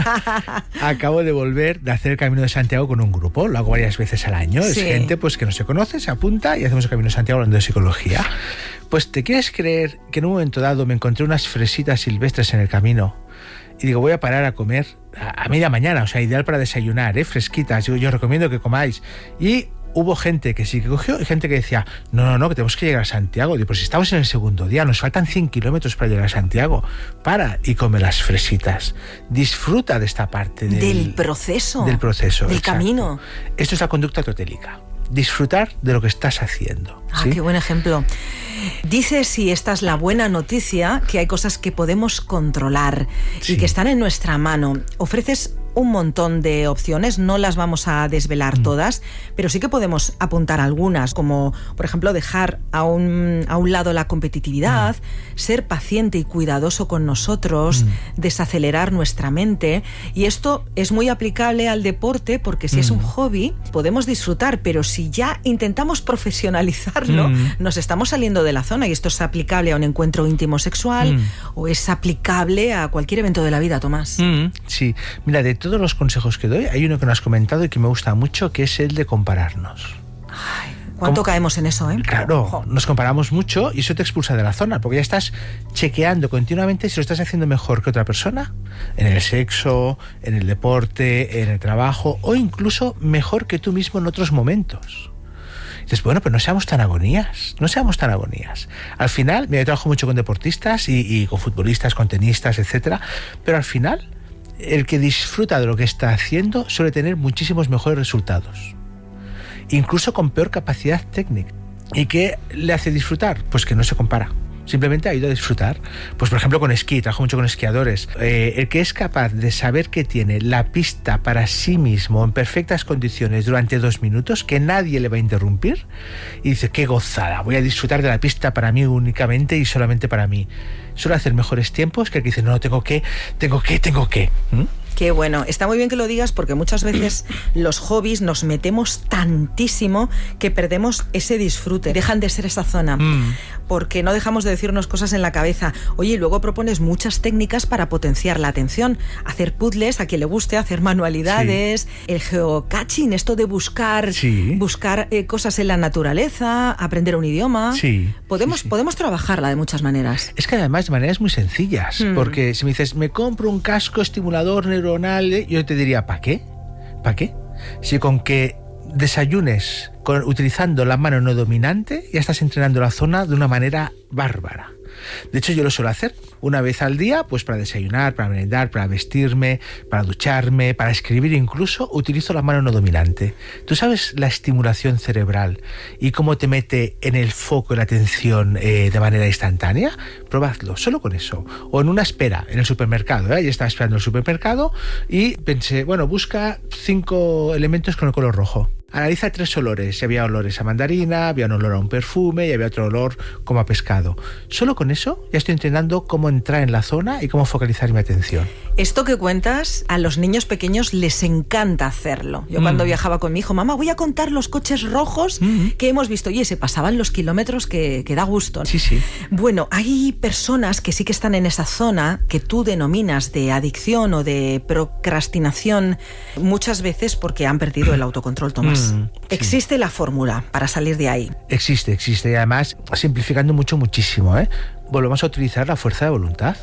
[SPEAKER 14] acabo de volver de hacer el Camino de Santiago con un grupo. Lo hago varias veces al año. Sí. Es gente pues que no se conoce, se apunta y hacemos el Camino de Santiago hablando de psicología. Pues ¿te quieres creer que en un momento dado me encontré unas fresitas silvestres en el camino? Y digo, voy a parar a comer a, a media mañana, o sea, ideal para desayunar, ¿eh? Fresquitas. Yo, yo recomiendo que comáis. Y hubo gente que sí que cogió y gente que decía, no, no, no, que tenemos que llegar a Santiago. Digo, pues si estamos en el segundo día, nos faltan cien kilómetros para llegar a Santiago. Para y come las fresitas. Disfruta de esta parte del,
[SPEAKER 13] del proceso.
[SPEAKER 14] Del proceso.
[SPEAKER 13] Del
[SPEAKER 14] exacto.
[SPEAKER 13] camino.
[SPEAKER 14] Esto es la conducta autotélica. Disfrutar de lo que estás haciendo.
[SPEAKER 13] Ah,
[SPEAKER 14] ¿sí?
[SPEAKER 13] Qué buen ejemplo. Dices, y esta es la buena noticia, que hay cosas que podemos controlar sí. y que están en nuestra mano. Ofreces un montón de opciones, no las vamos a desvelar mm. todas, pero sí que podemos apuntar algunas, como por ejemplo dejar a un, a un lado la competitividad, mm. ser paciente y cuidadoso con nosotros, mm. desacelerar nuestra mente. Y esto es muy aplicable al deporte, porque si mm. es un hobby podemos disfrutar, pero si ya intentamos profesionalizarlo, mm. nos estamos saliendo de la zona, y esto es aplicable a un encuentro íntimo sexual mm. o es aplicable a cualquier evento de la vida, Tomás.
[SPEAKER 14] Mm. Sí, mira, de todos los consejos que doy, hay uno que no has comentado y que me gusta mucho, que es el de compararnos.
[SPEAKER 13] Ay, ¿cuánto ¿Cómo? caemos en eso, eh?
[SPEAKER 14] Claro,
[SPEAKER 13] Ojo.
[SPEAKER 14] nos comparamos mucho y eso te expulsa de la zona, porque ya estás chequeando continuamente si lo estás haciendo mejor que otra persona, en el sexo, en el deporte, en el trabajo, o incluso mejor que tú mismo en otros momentos. Dices, bueno, pero no seamos tan agonías, no seamos tan agonías. Al final, mira, yo trabajo mucho con deportistas y, y con futbolistas, con tenistas, etcétera, pero al final el que disfruta de lo que está haciendo suele tener muchísimos mejores resultados, incluso con peor capacidad técnica. ¿Y qué le hace disfrutar? Pues que no se compara. Simplemente ha ido a disfrutar. Pues por ejemplo con esquí, trabajo mucho con esquiadores. Eh, el que es capaz de saber que tiene la pista para sí mismo en perfectas condiciones durante dos minutos, que nadie le va a interrumpir, y dice, qué gozada, voy a disfrutar de la pista para mí únicamente y solamente para mí. Suele hacer mejores tiempos que el que dice, no, no, tengo que, tengo que, tengo que. ¿Mm?
[SPEAKER 13] Qué bueno, está muy bien que lo digas, porque muchas veces los hobbies nos metemos tantísimo que perdemos ese disfrute, dejan de ser esa zona, mm. porque no dejamos de decirnos cosas en la cabeza. Oye, y luego propones muchas técnicas para potenciar la atención, hacer puzzles, a quien le guste, hacer manualidades, sí. el geocaching, esto de buscar, sí. buscar eh, cosas en la naturaleza, aprender un idioma.
[SPEAKER 14] Sí.
[SPEAKER 13] Podemos,
[SPEAKER 14] sí, sí.
[SPEAKER 13] podemos trabajarla de muchas maneras.
[SPEAKER 14] Es que además de maneras muy sencillas, mm. porque si me dices, me compro un casco estimulador neuronal, yo te diría, ¿para qué? ¿Para qué? Si con que desayunes con, utilizando la mano no dominante, ya estás entrenando la zona de una manera bárbara. De hecho, yo lo suelo hacer una vez al día, pues para desayunar, para merendar, para vestirme, para ducharme, para escribir incluso, utilizo la mano no dominante. ¿Tú sabes la estimulación cerebral y cómo te mete en el foco y la atención eh, de manera instantánea? Probadlo, solo con eso. O en una espera, en el supermercado, ¿eh? Yo estaba esperando en el supermercado y pensé, bueno, busca cinco elementos con el color rojo. Analiza tres olores. Y había olores a mandarina, había un olor a un perfume y había otro olor como a pescado. Solo con eso ya estoy entrenando cómo entrar en la zona y cómo focalizar mi atención.
[SPEAKER 13] Esto que cuentas, a los niños pequeños les encanta hacerlo. Yo mm. cuando viajaba con mi hijo, mamá, voy a contar los coches rojos mm. que hemos visto. Y se pasaban los kilómetros que, que da gusto.
[SPEAKER 14] Sí, sí.
[SPEAKER 13] Bueno, hay personas que sí que están en esa zona que tú denominas de adicción o de procrastinación, muchas veces porque han perdido el autocontrol, Tomás. Mm. Sí. ¿Existe la fórmula para salir de ahí?
[SPEAKER 14] Existe, existe. Y además, simplificando mucho, muchísimo, ¿eh? Volvemos a utilizar la fuerza de voluntad.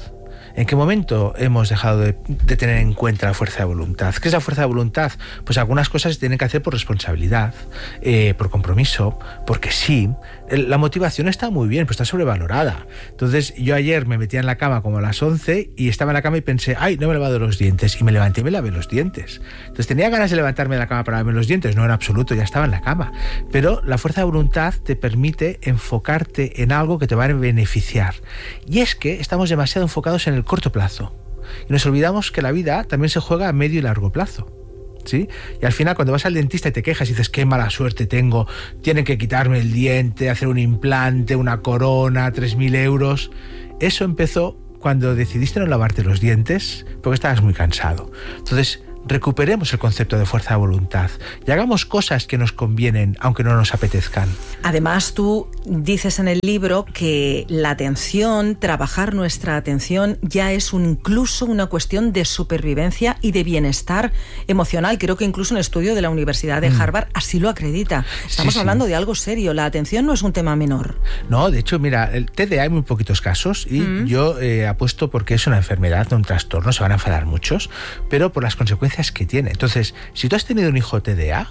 [SPEAKER 14] ¿En qué momento hemos dejado de, de tener en cuenta la fuerza de voluntad? ¿Qué es la fuerza de voluntad? Pues algunas cosas se tienen que hacer por responsabilidad, eh, por compromiso, porque sí. La motivación está muy bien, pero está sobrevalorada. Entonces, yo ayer me metía en la cama como a las once y estaba en la cama y pensé, ay, no me he lavado los dientes. Y me levanté y me lavé los dientes. Entonces, tenía ganas de levantarme de la cama para lavarme los dientes. No en absoluto, ya estaba en la cama. Pero la fuerza de voluntad te permite enfocarte en algo que te va a beneficiar. Y es que estamos demasiado enfocados en el corto plazo. Y nos olvidamos que la vida también se juega a medio y largo plazo. ¿Sí? Y al final, cuando vas al dentista y te quejas y dices qué mala suerte tengo, tienen que quitarme el diente, hacer un implante, una corona, tres mil euros, eso empezó cuando decidiste no lavarte los dientes porque estabas muy cansado. Entonces, recuperemos el concepto de fuerza de voluntad y hagamos cosas que nos convienen aunque no nos apetezcan.
[SPEAKER 13] Además, tú dices en el libro que la atención, trabajar nuestra atención ya es un, incluso una cuestión de supervivencia y de bienestar emocional. Creo que incluso un estudio de la Universidad de mm. Harvard así lo acredita. Estamos sí, hablando sí. de algo serio. La atención no es un tema menor.
[SPEAKER 14] No, de hecho, mira, el T D A hay muy poquitos casos y mm. yo eh, apuesto porque es una enfermedad, no un trastorno, se van a enfadar muchos, pero por las consecuencias que tiene. Entonces, si tú has tenido un hijo T D A,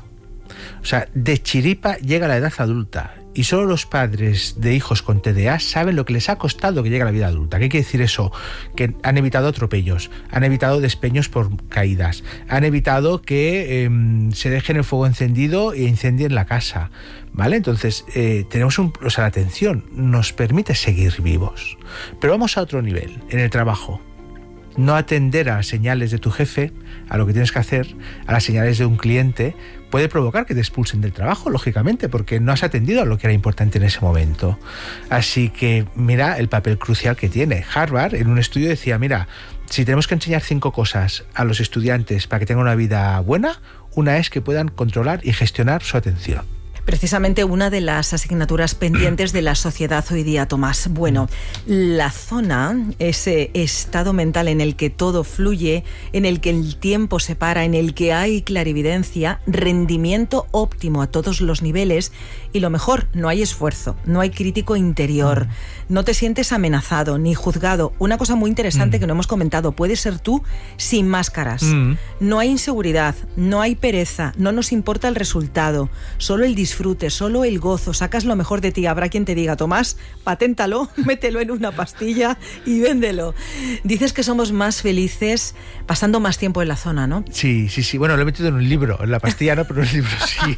[SPEAKER 14] o sea, de chiripa llega a la edad adulta y solo los padres de hijos con T D A saben lo que les ha costado que llegue a la vida adulta. ¿Qué quiere decir eso? Que han evitado atropellos, han evitado despeños por caídas, han evitado que eh, se dejen el fuego encendido e incendien la casa, ¿vale? Entonces, eh, tenemos un... O sea, la atención nos permite seguir vivos. Pero vamos a otro nivel, en el trabajo. No atender a las señales de tu jefe, a lo que tienes que hacer, a las señales de un cliente, puede provocar que te expulsen del trabajo, lógicamente, porque no has atendido a lo que era importante en ese momento. Así que mira el papel crucial que tiene. Harvard, en un estudio, decía, mira, si tenemos que enseñar cinco cosas a los estudiantes para que tengan una vida buena, una es que puedan controlar y gestionar su atención.
[SPEAKER 13] Precisamente una de las asignaturas pendientes de la sociedad hoy día, Tomás. Bueno, la zona, ese estado mental en el que todo fluye, en el que el tiempo se para, en el que hay clarividencia, rendimiento óptimo a todos los niveles y lo mejor, no hay esfuerzo, no hay crítico interior, mm. no te sientes amenazado ni juzgado. Una cosa muy interesante mm. que no hemos comentado, puedes ser tú sin máscaras. Mm. No hay inseguridad, no hay pereza, no nos importa el resultado, solo el disfrute. Disfrute, solo el gozo, sacas lo mejor de ti. Habrá quien te diga, Tomás, paténtalo, mételo en una pastilla y véndelo. Dices que somos más felices pasando más tiempo en la zona, ¿no?
[SPEAKER 14] Sí, sí, sí. Bueno, lo he metido en un libro, en la pastilla no, pero en un libro sí.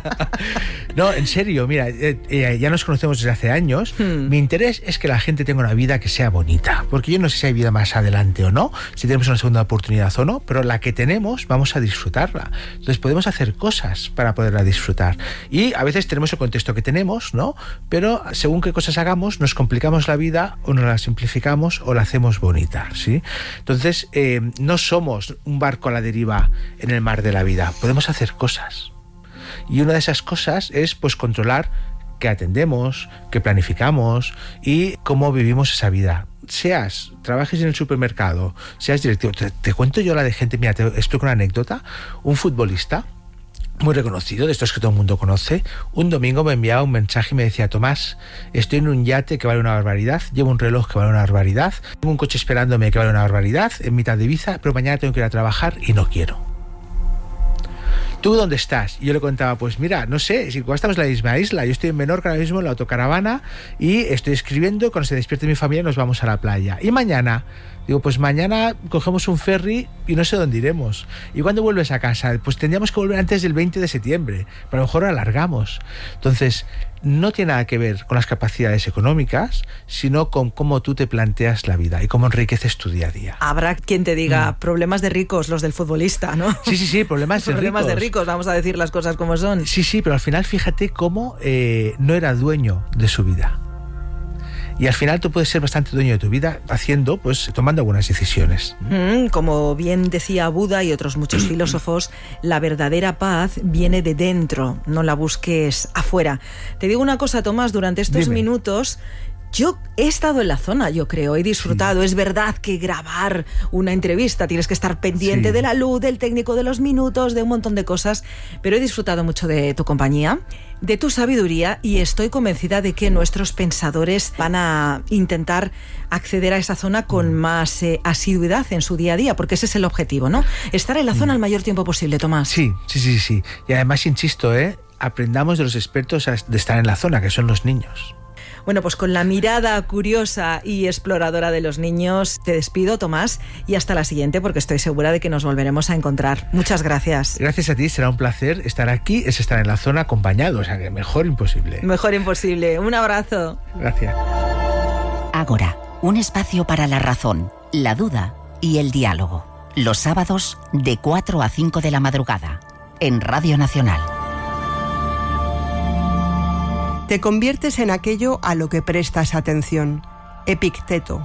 [SPEAKER 14] No, en serio, mira, eh, eh, ya nos conocemos desde hace años. Hmm. Mi interés es que la gente tenga una vida que sea bonita, porque yo no sé si hay vida más adelante o no, si tenemos una segunda oportunidad o no, pero la que tenemos vamos a disfrutarla. Entonces podemos hacer cosas para poderla disfrutar. Y a veces tenemos el contexto que tenemos, ¿no? Pero según qué cosas hagamos, nos complicamos la vida o nos la simplificamos o la hacemos bonita, ¿sí? Entonces, eh, no somos un barco a la deriva en el mar de la vida. Podemos hacer cosas. Y una de esas cosas es, pues, controlar qué atendemos, qué planificamos y cómo vivimos esa vida. Seas, trabajes en el supermercado, seas directivo. Te, te cuento yo la de gente, mira, te explico una anécdota. Un futbolista muy reconocido, de estos que todo el mundo conoce, un domingo me enviaba un mensaje y me decía, Tomás, estoy en un yate que vale una barbaridad, llevo un reloj que vale una barbaridad, tengo un coche esperándome que vale una barbaridad, en mitad de Ibiza, pero mañana tengo que ir a trabajar y no quiero. ¿Tú dónde estás? Y yo le contaba, pues mira, no sé, si igual estamos en la misma isla, yo estoy en Menorca ahora mismo en la autocaravana y estoy escribiendo, cuando se despierte mi familia nos vamos a la playa. Y mañana, digo, pues mañana cogemos un ferry y no sé dónde iremos. ¿Y cuándo vuelves a casa? Pues tendríamos que volver antes del veinte de septiembre, pero a lo mejor alargamos. Entonces, no tiene nada que ver con las capacidades económicas, sino con cómo tú te planteas la vida y cómo enriqueces tu día a día.
[SPEAKER 13] Habrá quien te diga, mm. problemas de ricos, los del futbolista, ¿no?
[SPEAKER 14] Sí, sí, sí, problemas de
[SPEAKER 13] problemas
[SPEAKER 14] ricos.
[SPEAKER 13] de ricos, vamos a decir las cosas como son.
[SPEAKER 14] Sí, sí, pero al final fíjate cómo eh, no era dueño de su vida. Y al final tú puedes ser bastante dueño de tu vida haciendo, pues, tomando algunas decisiones.
[SPEAKER 13] Mm, como bien decía Buda y otros muchos filósofos, la verdadera paz viene de dentro, no la busques afuera. Te digo una cosa, Tomás, durante estos
[SPEAKER 14] Dime.
[SPEAKER 13] minutos Yo he estado en la zona, yo creo, he disfrutado. Sí. Es verdad que grabar una entrevista tienes que estar pendiente sí. de la luz, del técnico, de los minutos, de un montón de cosas, pero he disfrutado mucho de tu compañía, de tu sabiduría, y estoy convencida de que nuestros pensadores van a intentar acceder a esa zona con más eh, asiduidad en su día a día, porque ese es el objetivo, ¿no? Estar en la zona el mayor tiempo posible, Tomás.
[SPEAKER 14] Sí, sí, sí, sí. Y además, insisto, ¿eh? aprendamos de los expertos de estar en la zona, que son los niños.
[SPEAKER 13] Bueno, pues con la mirada curiosa y exploradora de los niños, te despido, Tomás, y hasta la siguiente, porque estoy segura de que nos volveremos a encontrar. Muchas gracias.
[SPEAKER 14] Gracias a ti, será un placer estar aquí, es estar en la zona acompañado, o sea que mejor imposible.
[SPEAKER 13] Mejor imposible. Un abrazo.
[SPEAKER 14] Gracias.
[SPEAKER 8] Ágora, un espacio para la razón, la duda y el diálogo. Los sábados de cuatro a cinco de la madrugada, en Radio Nacional.
[SPEAKER 12] Te conviertes en aquello a lo que prestas atención. Epicteto.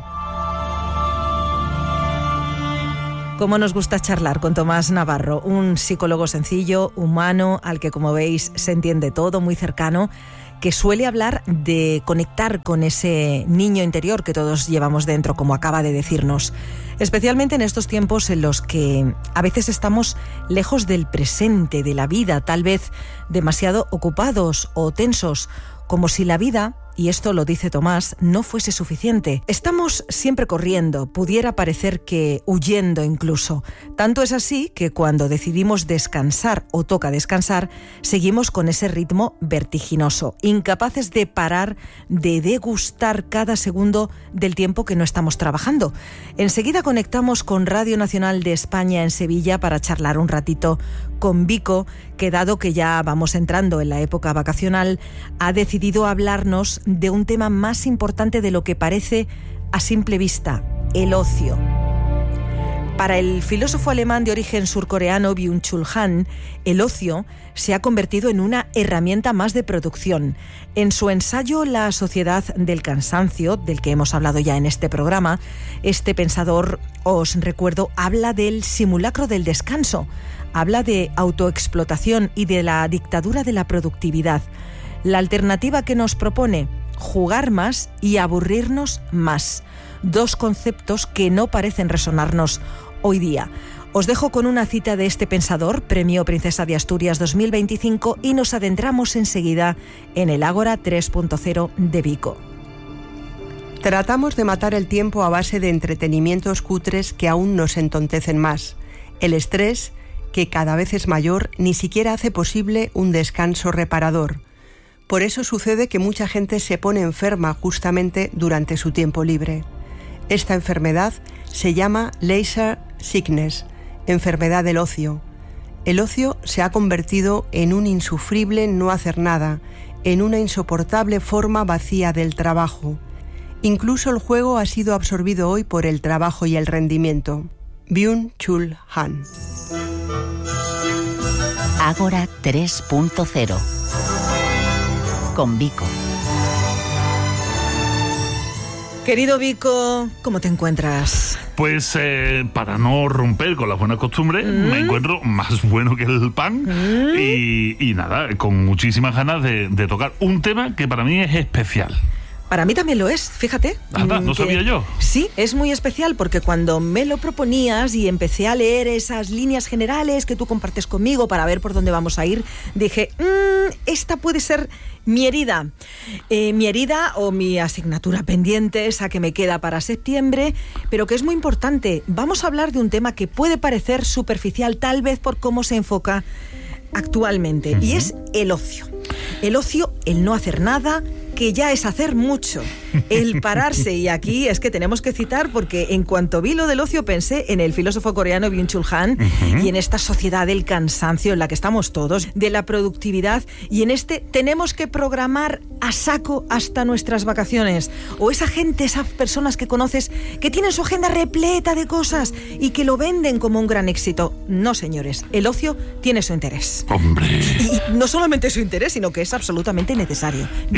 [SPEAKER 13] Cómo nos gusta charlar con Tomás Navarro, un psicólogo sencillo, humano, al que, como veis, se entiende todo, muy cercano, que suele hablar de conectar con ese niño interior que todos llevamos dentro, como acaba de decirnos. Especialmente en estos tiempos en los que a veces estamos lejos del presente, de la vida, tal vez demasiado ocupados o tensos, como si la vida, y esto lo dice Tomás, no fuese suficiente. Estamos siempre corriendo, pudiera parecer que huyendo incluso. Tanto es así que cuando decidimos descansar o toca descansar, seguimos con ese ritmo vertiginoso, incapaces de parar, de degustar cada segundo del tiempo que no estamos trabajando. Enseguida conectamos con Radio Nacional de España en Sevilla para charlar un ratito con Vico, que dado que ya vamos entrando en la época vacacional, ha decidido hablarnos de un tema más importante de lo que parece a simple vista, el ocio. Para el filósofo alemán de origen surcoreano Byung-Chul Han, el ocio se ha convertido en una herramienta más de producción. En su ensayo La sociedad del cansancio, del que hemos hablado ya en este programa, este pensador, os recuerdo, habla del simulacro del descanso, habla de autoexplotación y de la dictadura de la productividad. La alternativa que nos propone, jugar más y aburrirnos más. Dos conceptos que no parecen resonarnos hoy día. Os dejo con una cita de este pensador, Premio Princesa de Asturias dos mil veinticinco, y nos adentramos enseguida en el Ágora tres punto cero de Vico.
[SPEAKER 12] Tratamos de matar el tiempo a base de entretenimientos cutres que aún nos entontecen más. El estrés, que cada vez es mayor, ni siquiera hace posible un descanso reparador. Por eso sucede que mucha gente se pone enferma justamente durante su tiempo libre. Esta enfermedad se llama leisure sickness, enfermedad del ocio. El ocio se ha convertido en un insufrible no hacer nada, en una insoportable forma vacía del trabajo. Incluso el juego ha sido absorbido hoy por el trabajo y el rendimiento. Byung-Chul Han.
[SPEAKER 8] Ágora tres punto cero. Con Vico.
[SPEAKER 13] Querido Vico, ¿cómo te encuentras?
[SPEAKER 16] Pues eh, para no romper con las buenas costumbres, mm. me encuentro más bueno que el pan mm. y, y nada, con muchísimas ganas de, de tocar un tema que para mí es especial.
[SPEAKER 13] Para mí también lo es, fíjate.
[SPEAKER 16] Anda, no sabía yo.
[SPEAKER 13] Sí, es muy especial porque cuando me lo proponías y empecé a leer esas líneas generales que tú compartes conmigo para ver por dónde vamos a ir, dije, mmm, esta puede ser mi herida. Eh, mi herida o mi asignatura pendiente, esa que me queda para septiembre, pero que es muy importante. Vamos a hablar de un tema que puede parecer superficial, tal vez por cómo se enfoca actualmente, uh-huh. y es el ocio. El ocio, el no hacer nada, que ya es hacer mucho, el pararse. Y aquí es que tenemos que citar, porque en cuanto vi lo del ocio pensé en el filósofo coreano Byung-Chul Han uh-huh. y en esta sociedad del cansancio en la que estamos todos, de la productividad, y en este tenemos que programar a saco hasta nuestras vacaciones. O esa gente, esas personas que conoces que tienen su agenda repleta de cosas y que lo venden como un gran éxito. No, señores, el ocio tiene su interés.
[SPEAKER 16] ¡Hombre!
[SPEAKER 13] Y no solamente su interés, sino que es absolutamente necesario. Bien es... enfocado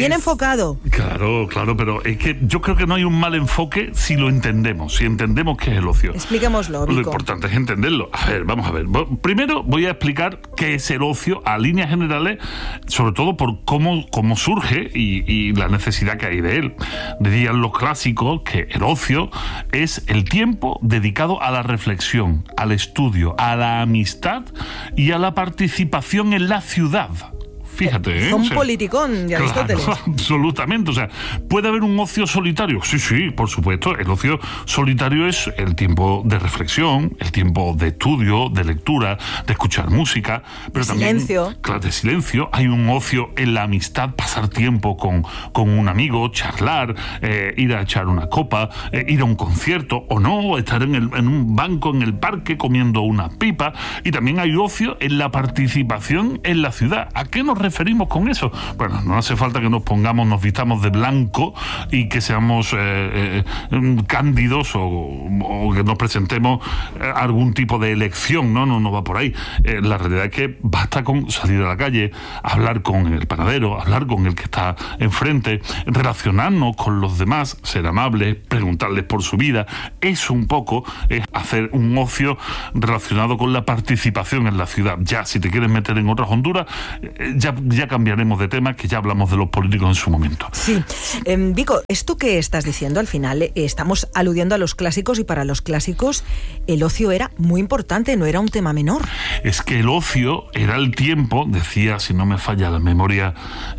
[SPEAKER 13] equivocado.
[SPEAKER 16] Claro, claro, pero es que yo creo que no hay un mal enfoque si lo entendemos, si entendemos qué es el ocio.
[SPEAKER 13] Expliquémoslo, Vico.
[SPEAKER 16] Lo importante es entenderlo. A ver, vamos a ver. Primero voy a explicar qué es el ocio a líneas generales, sobre todo por cómo, cómo surge y, y la necesidad que hay de él. Dirían los clásicos que el ocio es el tiempo dedicado a la reflexión, al estudio, a la amistad y a la participación en la ciudad. Fíjate, ¿eh?
[SPEAKER 13] Un
[SPEAKER 16] o sea,
[SPEAKER 13] politicón de Aristóteles.
[SPEAKER 16] Claro, absolutamente. O sea, ¿puede haber un ocio solitario? Sí, sí, por supuesto. El ocio solitario es el tiempo de reflexión, el tiempo de estudio, de lectura, de escuchar música. Pero
[SPEAKER 13] de
[SPEAKER 16] también,
[SPEAKER 13] silencio.
[SPEAKER 16] Claro, de silencio. Hay un ocio en la amistad, pasar tiempo con, con un amigo, charlar, eh, ir a echar una copa, eh, ir a un concierto o no, estar en, el, en un banco en el parque comiendo una pipa. Y también hay ocio en la participación en la ciudad. ¿A qué nos referimos con eso? Bueno, no hace falta que nos pongamos, nos vistamos de blanco y que seamos eh, eh, cándidos o, o que nos presentemos eh, algún tipo de elección, no, no, no va por ahí. Eh, la realidad es que basta con salir a la calle, hablar con el panadero, hablar con el que está enfrente, relacionarnos con los demás, ser amables, preguntarles por su vida. Eso un poco es hacer un ocio relacionado con la participación en la ciudad. Ya, si te quieres meter en otras honduras, eh, ya Ya cambiaremos de tema, que ya hablamos de los políticos en su momento.
[SPEAKER 13] Sí. Eh, Vico, esto que estás diciendo al final, eh, estamos aludiendo a los clásicos y para los clásicos el ocio era muy importante, no era un tema menor.
[SPEAKER 16] Es que el ocio era el tiempo, decía, si no me falla la memoria,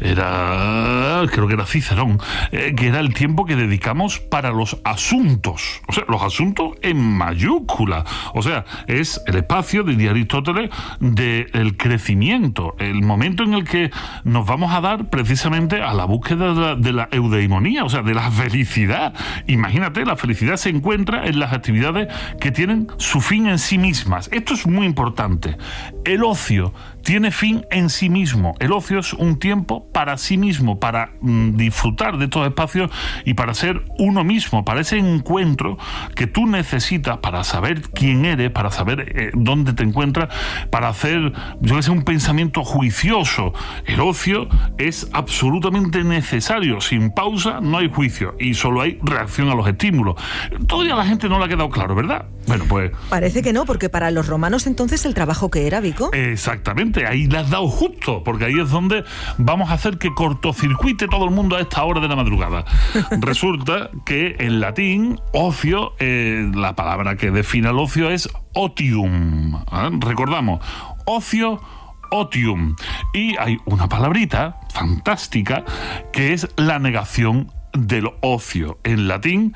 [SPEAKER 16] era, creo que era Cicerón, eh, que era el tiempo que dedicamos para los asuntos. O sea, los asuntos en mayúscula. O sea, es el espacio, diría Aristóteles, del crecimiento, el momento en el que nos vamos a dar precisamente a la búsqueda de la, de la eudaimonía, o sea, de la felicidad. Imagínate, la felicidad se encuentra en las actividades que tienen su fin en sí mismas. Esto es muy importante. El ocio tiene fin en sí mismo. El ocio es un tiempo para sí mismo, para mm, disfrutar de estos espacios y para ser uno mismo, para ese encuentro que tú necesitas para saber quién eres, para saber eh, dónde te encuentras, para hacer, yo que sé, un pensamiento juicioso. El ocio es absolutamente necesario. Sin pausa no hay juicio y solo hay reacción a los estímulos. Todavía a la gente no le ha quedado claro, ¿verdad? Bueno, pues...
[SPEAKER 13] Parece que no, porque para los romanos entonces el trabajo que era, Vico.
[SPEAKER 16] Exactamente, ahí le has dado justo, porque ahí es donde vamos a hacer que cortocircuite todo el mundo a esta hora de la madrugada. Resulta que en latín, ocio, eh, la palabra que define el ocio es otium. ¿Eh? Recordamos, ocio, otium. Y hay una palabrita fantástica que es la negación del ocio. En latín,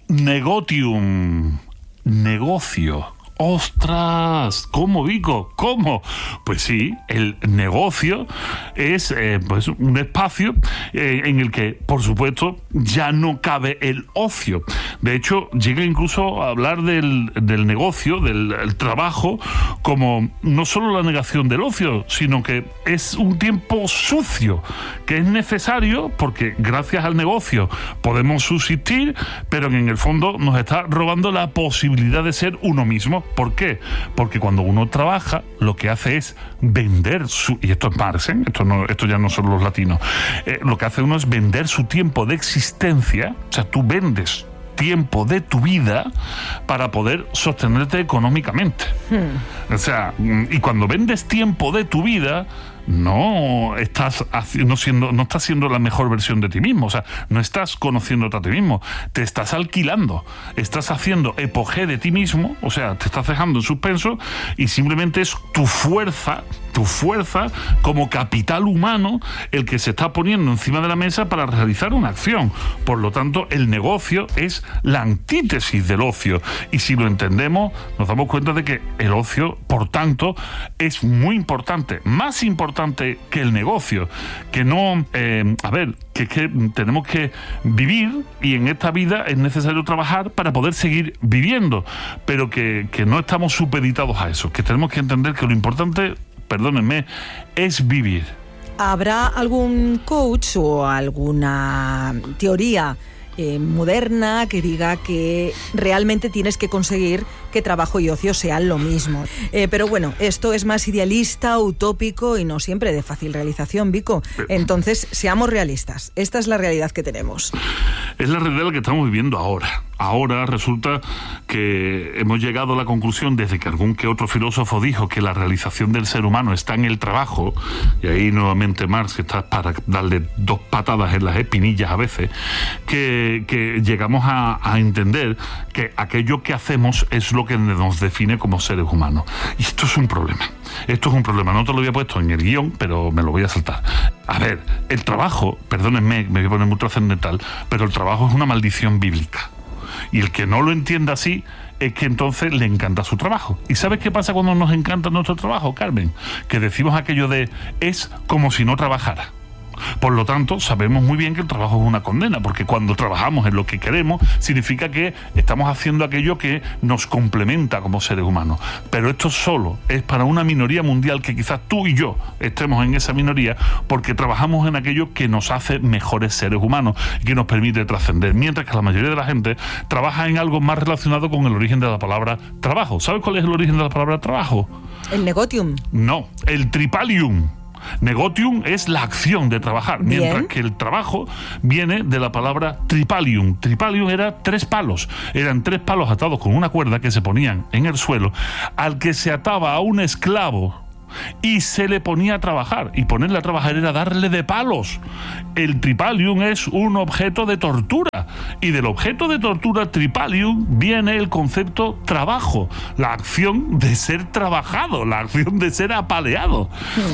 [SPEAKER 16] negotium. Negocio. ¡Ostras! ¿Cómo, Vico? ¿Cómo? Pues sí, el negocio es eh, pues un espacio eh, en el que, por supuesto, ya no cabe el ocio. De hecho, llega incluso a hablar del, del negocio, del el trabajo, como no solo la negación del ocio, sino que es un tiempo sucio, que es necesario porque gracias al negocio podemos subsistir, pero en el fondo nos está robando la posibilidad de ser uno mismo. ¿Por qué? Porque cuando uno trabaja, lo que hace es vender su... Y esto es Marx, ¿eh? esto, no, esto ya no son los latinos. Eh, lo que hace uno es vender su tiempo de existencia. O sea, tú vendes tiempo de tu vida para poder sostenerte económicamente. Hmm. O sea, y cuando vendes tiempo de tu vida, no estás no siendo no estás siendo la mejor versión de ti mismo, o sea, no estás conociéndote a ti mismo, te estás alquilando, estás haciendo epogé de ti mismo, o sea, te estás dejando en suspenso y simplemente es tu fuerza, tu fuerza como capital humano el que se está poniendo encima de la mesa para realizar una acción. Por lo tanto, el negocio es la antítesis del ocio y si lo entendemos, nos damos cuenta de que el ocio, por tanto, es muy importante, más importante que el negocio, que no, eh, a ver, que es que tenemos que vivir y en esta vida es necesario trabajar para poder seguir viviendo, pero que, que no estamos supeditados a eso, que tenemos que entender que lo importante, perdónenme, es vivir.
[SPEAKER 13] ¿Habrá algún coach o alguna teoría eh, moderna que diga que realmente tienes que conseguir que trabajo y ocio sean lo mismo. Eh, pero bueno, esto es más idealista, utópico y no siempre de fácil realización, Vico. Entonces, seamos realistas. Esta es la realidad que tenemos.
[SPEAKER 16] Es la realidad la que estamos viviendo ahora. Ahora resulta que hemos llegado a la conclusión, desde que algún que otro filósofo dijo que la realización del ser humano está en el trabajo, y ahí nuevamente Marx está para darle dos patadas en las espinillas a veces, que, que llegamos a, a entender que aquello que hacemos es lo que nos define como seres humanos. Y esto es un problema. Esto es un problema. No te lo había puesto en el guión, pero me lo voy a saltar. A ver, el trabajo, perdónenme, me voy a poner muy trascendental, pero el trabajo es una maldición bíblica. Y el que no lo entienda así es que entonces le encanta su trabajo. ¿Y sabes qué pasa cuando nos encanta nuestro trabajo, Carmen? Que decimos aquello de es como si no trabajara. Por lo tanto, sabemos muy bien que el trabajo es una condena, porque cuando trabajamos en lo que queremos, significa que estamos haciendo aquello que nos complementa como seres humanos. Pero esto solo es para una minoría mundial, que quizás tú y yo estemos en esa minoría, porque trabajamos en aquello que nos hace mejores seres humanos y que nos permite trascender, mientras que la mayoría de la gente trabaja en algo más relacionado con el origen de la palabra trabajo. ¿Sabes cuál es el origen de la palabra trabajo?
[SPEAKER 13] ¿El negotium?
[SPEAKER 16] No, el tripalium. Negotium es la acción de trabajar,
[SPEAKER 13] Bien.
[SPEAKER 16] mientras que el trabajo viene de la palabra tripalium. Tripalium era tres palos, eran tres palos atados con una cuerda que se ponían en el suelo, al que se ataba a un esclavo y se le ponía a trabajar, y ponerle a trabajar era darle de palos. El tripalium es un objeto de tortura, y del objeto de tortura tripalium viene el concepto trabajo, la acción de ser trabajado, la acción de ser apaleado.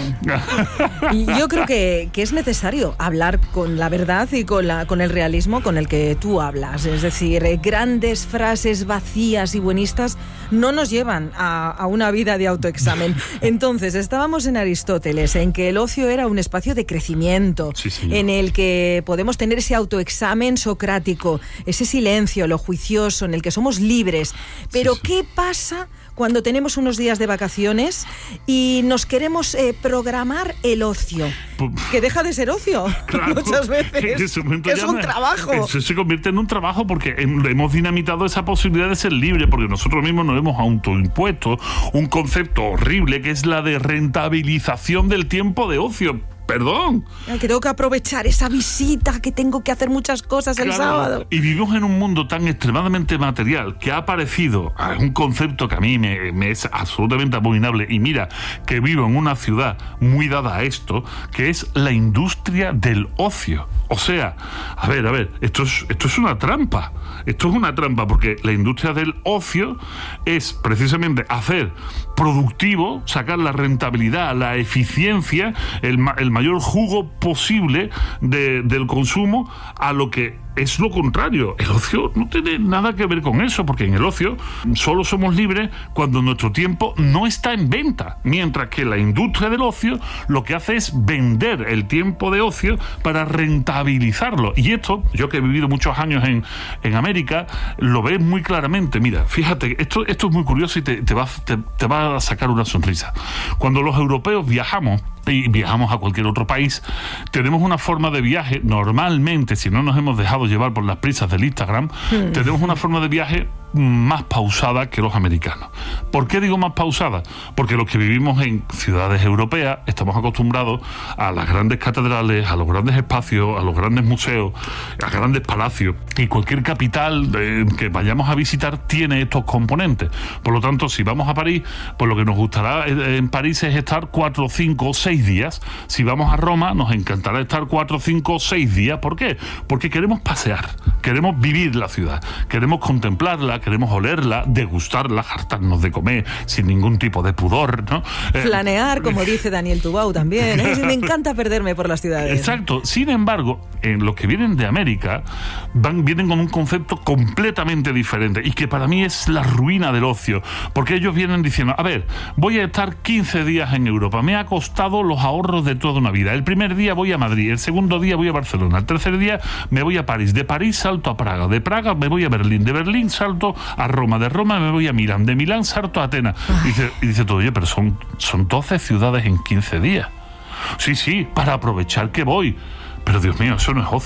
[SPEAKER 13] Y yo creo que, que es necesario hablar con la verdad y con, la, con el realismo con el que tú hablas. Es decir, eh, grandes frases vacías y buenistas no nos llevan a, a una vida de autoexamen. Entonces, estábamos en Aristóteles, en que el ocio era un espacio de crecimiento,
[SPEAKER 16] sí,
[SPEAKER 13] en el que podemos tener ese autoexamen socrático, ese silencio, lo juicioso, en el que somos libres. Pero sí, sí. ¿Qué pasa cuando tenemos unos días de vacaciones y nos queremos eh, programar el ocio? Que deja de ser ocio, claro, muchas veces. Es un me, trabajo.
[SPEAKER 16] Eso se convierte en un trabajo porque hemos dinamitado esa posibilidad de ser libre, porque nosotros mismos nos hemos autoimpuesto un concepto horrible que es la de rentabilización del tiempo de ocio. Perdón.
[SPEAKER 13] Que tengo que aprovechar esa visita, que tengo que hacer muchas cosas el
[SPEAKER 16] claro,
[SPEAKER 13] sábado.
[SPEAKER 16] Y vivimos en un mundo tan extremadamente material que ha aparecido un concepto que a mí me, me es absolutamente abominable. Y mira, que vivo en una ciudad muy dada a esto, que es la industria del ocio. O sea, a ver, a ver, esto es, esto es una trampa. Esto es una trampa porque la industria del ocio es precisamente hacer productivo, sacar la rentabilidad, la eficiencia, el, el mayor jugo posible de, del consumo, a lo que es lo contrario. El ocio no tiene nada que ver con eso, porque en el ocio solo somos libres cuando nuestro tiempo no está en venta, mientras que la industria del ocio lo que hace es vender el tiempo de ocio para rentabilizarlo. Y esto, yo que he vivido muchos años en, en América, lo ves muy claramente. Mira, fíjate, esto, esto es muy curioso y te, te, va, te, te va a sacar una sonrisa. Cuando los europeos viajamos, y viajamos a cualquier otro país, tenemos una forma de viaje, normalmente, si no nos hemos dejado llevar por las prisas del Instagram, mm. tenemos una forma de viaje más pausada que los americanos. ¿Por qué digo más pausada? Porque los que vivimos en ciudades europeas estamos acostumbrados a las grandes catedrales, a los grandes espacios, a los grandes museos, a grandes palacios, y cualquier capital eh, que vayamos a visitar tiene estos componentes. Por lo tanto, si vamos a París, pues lo que nos gustará en París es estar cuatro, cinco, seis días. Si vamos a Roma, nos encantará estar cuatro, cinco, seis días. ¿Por qué? Porque queremos pasear, queremos vivir la ciudad, queremos contemplarla, queremos olerla, degustarla, hartarnos de comer sin ningún tipo de pudor, ¿no?
[SPEAKER 13] Flanear, como dice Daniel Tubau también, ¿eh? Me encanta perderme por las ciudades.
[SPEAKER 16] Exacto. Sin embargo, en los que vienen de América van, vienen con un concepto completamente diferente, y que para mí es la ruina del ocio, porque ellos vienen diciendo, a ver, voy a estar quince días en Europa, me ha costado los ahorros de toda una vida. El primer día voy a Madrid, el segundo día voy a Barcelona, el tercer día me voy a París, de París salto a Praga, de Praga me voy a Berlín, de Berlín salto a Roma, de Roma me voy a Milán, de Milán salto a Atenas. Y dice, y dice todo, oye, pero son, son doce ciudades en quince días. Sí, sí, para aprovechar que voy. Pero Dios mío, eso no es ocio.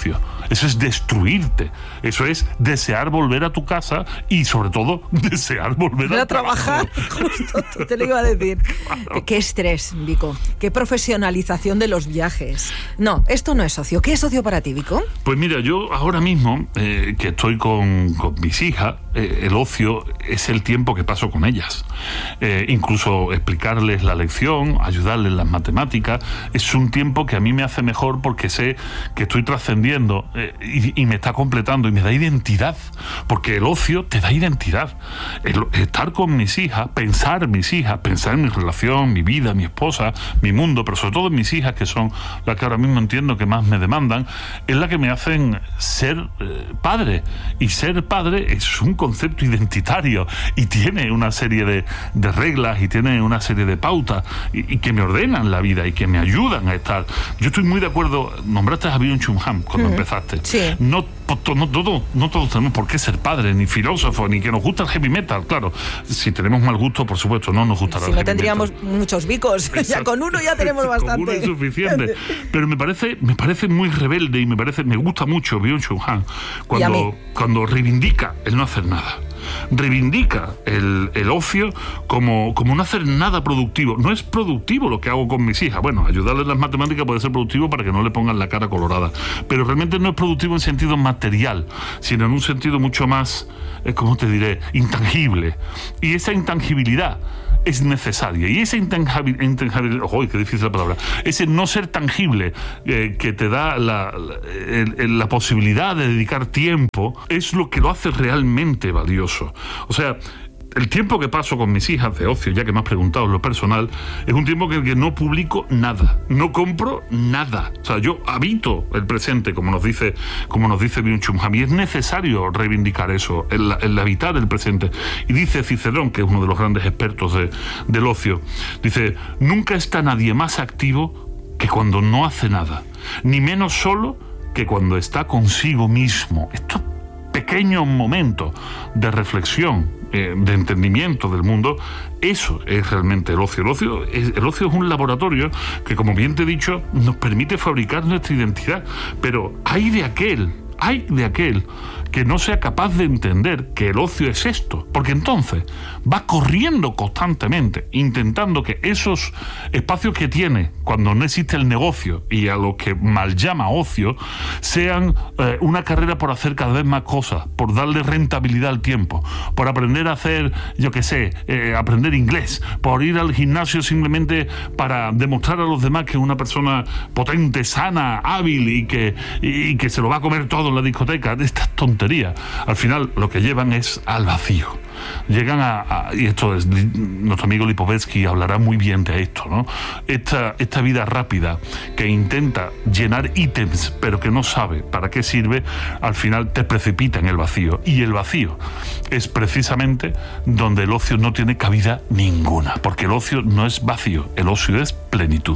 [SPEAKER 16] eso es destruirte, eso es desear volver a tu casa y sobre todo desear volver
[SPEAKER 13] a,
[SPEAKER 16] a
[SPEAKER 13] trabajar. Justo, te lo iba a decir. Claro. Qué estrés, Vico, qué profesionalización de los viajes. No, esto no es ocio. ¿Qué es ocio para ti, Vico?
[SPEAKER 16] Pues mira, yo ahora mismo eh, que estoy con, con mis hijas, eh, el ocio es el tiempo que paso con ellas. Eh, incluso explicarles la lección, ayudarles en las matemáticas, es un tiempo que a mí me hace mejor porque sé que estoy trascendiendo eh, y, y me está completando y me da identidad, porque el ocio te da identidad. El, estar con mis hijas, pensar en mis hijas, pensar en mi relación, mi vida, mi esposa, mi mundo, pero sobre todo en mis hijas, que son las que ahora mismo entiendo que más me demandan, es la que me hacen ser eh, padre. Y ser padre es un concepto identitario y tiene una serie de, de reglas y tiene una serie de pautas y, y que me ordenan la vida y que me ayudan a estar. Yo estoy muy de acuerdo, nombraste a Byung-Chul Han cuando uh-huh. empezaste. Sí. No, no, no, no todos tenemos por qué ser padres, ni filósofos, ni que nos gusta el heavy metal. Claro, si tenemos mal gusto, por supuesto, no nos gustará
[SPEAKER 13] si
[SPEAKER 16] el
[SPEAKER 13] no
[SPEAKER 16] heavy
[SPEAKER 13] tendríamos
[SPEAKER 16] metal.
[SPEAKER 13] Muchos Vicos. Exacto. Ya con uno ya tenemos bastante.
[SPEAKER 16] Con uno es suficiente. Pero me parece, me parece muy rebelde y me parece, me gusta mucho Byung-Chul Han cuando, cuando reivindica el no hacer nada. Reivindica el, el ocio como, como no hacer nada productivo. No es productivo lo que hago con mis hijas. Bueno, ayudarles en las matemáticas puede ser productivo para que no le pongan la cara colorada, pero realmente no es productivo en sentido material, sino en un sentido mucho más, eh, ¿cómo te diré?, intangible. Y esa intangibilidad es necesaria. Y esa intangibilidad, ¡oh, qué difícil la palabra! Ese no ser tangible eh, que te da la, la, el, la posibilidad de dedicar tiempo es lo que lo hace realmente valioso. O sea, el tiempo que paso con mis hijas de ocio, ya que me has preguntado en lo personal, es un tiempo en el que no publico nada, no compro nada. O sea, yo habito el presente, como nos dice, como nos dice Byung-Chul Han, y es necesario reivindicar eso, el, el habitar el presente. Y dice Cicerón, que es uno de los grandes expertos de, del ocio, dice: nunca está nadie más activo que cuando no hace nada, ni menos solo que cuando está consigo mismo. Estos pequeños momentos de reflexión, Eh, de entendimiento del mundo, eso es realmente el ocio. El ocio es, el ocio es un laboratorio que, como bien te he dicho, nos permite fabricar nuestra identidad, pero hay de aquel, hay de aquel que no sea capaz de entender que el ocio es esto, porque entonces va corriendo constantemente, intentando que esos espacios que tiene cuando no existe el negocio y a lo que mal llama ocio, sean eh, una carrera por hacer cada vez más cosas, por darle rentabilidad al tiempo, por aprender a hacer, yo qué sé, eh, aprender inglés, por ir al gimnasio simplemente para demostrar a los demás que es una persona potente, sana, hábil y que, y que se lo va a comer todo en la discoteca. Estas tonterías al final lo que llevan es al vacío. Llegan a, a y esto es, nuestro amigo Lipovetsky hablará muy bien de esto, ¿no? Esta, esta vida rápida que intenta llenar ítems pero que no sabe para qué sirve, al final te precipita en el vacío, y el vacío es precisamente donde el ocio no tiene cabida ninguna, porque el ocio no es vacío, el ocio es plenitud.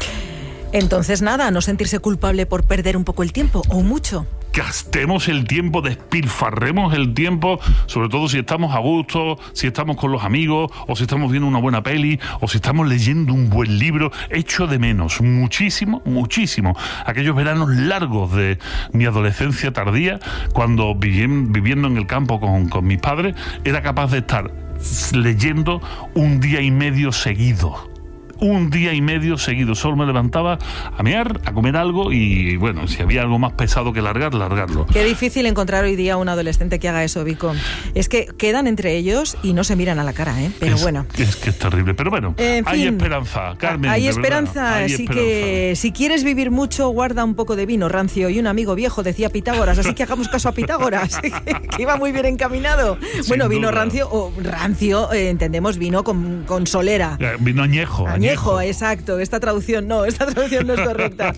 [SPEAKER 13] Entonces nada, no sentirse culpable por perder un poco el tiempo o mucho.
[SPEAKER 16] Gastemos el tiempo, despilfarremos el tiempo, sobre todo si estamos a gusto, si estamos con los amigos, o si estamos viendo una buena peli, o si estamos leyendo un buen libro. Echo de menos muchísimo, muchísimo aquellos veranos largos de mi adolescencia tardía, cuando viviendo en el campo con, con mis padres, era capaz de estar leyendo un día y medio seguido. Un día y medio seguido. Solo me levantaba a mear, a comer algo y, bueno, si había algo más pesado que largar, largarlo.
[SPEAKER 13] Qué difícil encontrar hoy día un adolescente que haga eso, Vico. Es que quedan entre ellos y no se miran a la cara, ¿eh? Pero
[SPEAKER 16] es,
[SPEAKER 13] bueno.
[SPEAKER 16] Es que es terrible. Pero bueno, en hay fin, esperanza, Carmen.
[SPEAKER 13] Hay esperanza.
[SPEAKER 16] Hay
[SPEAKER 13] así
[SPEAKER 16] esperanza.
[SPEAKER 13] Que si quieres vivir mucho, guarda un poco de vino rancio. Y un amigo viejo decía Pitágoras, así que hagamos caso a Pitágoras, que iba muy bien encaminado. Sin bueno, vino duda. rancio, o rancio, eh, entendemos vino con, con solera.
[SPEAKER 16] Vino añejo.
[SPEAKER 13] añejo. Añejo, exacto. Esta traducción no, esta traducción no es correcta.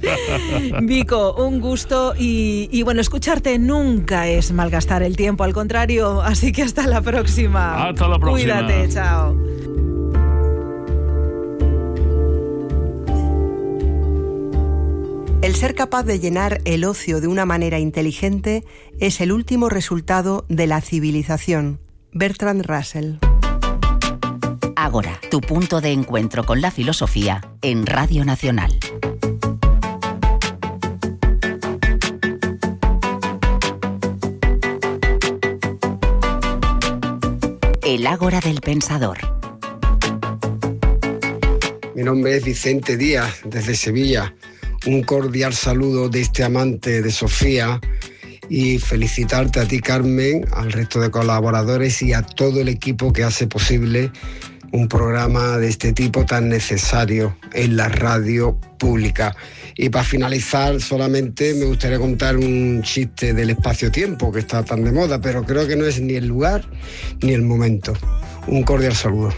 [SPEAKER 13] Vico, un gusto y, y bueno, escucharte nunca es malgastar el tiempo, al contrario, así que hasta la próxima.
[SPEAKER 16] Hasta la próxima.
[SPEAKER 13] Cuídate, chao.
[SPEAKER 12] El ser capaz de llenar el ocio de una manera inteligente es el último resultado de la civilización. Bertrand Russell.
[SPEAKER 8] Ágora, tu punto de encuentro con la filosofía en Radio Nacional. el Ágora del Pensador.
[SPEAKER 17] Mi nombre es Vicente Díaz, desde Sevilla. Un cordial saludo de este amante de Sofía y felicitarte a ti, Carmen, al resto de colaboradores y a todo el equipo que hace posible un programa de este tipo tan necesario en la radio pública. Y para finalizar, solamente me gustaría contar un chiste del espacio-tiempo que está tan de moda, pero creo que no es ni el lugar ni el momento. Un cordial saludo.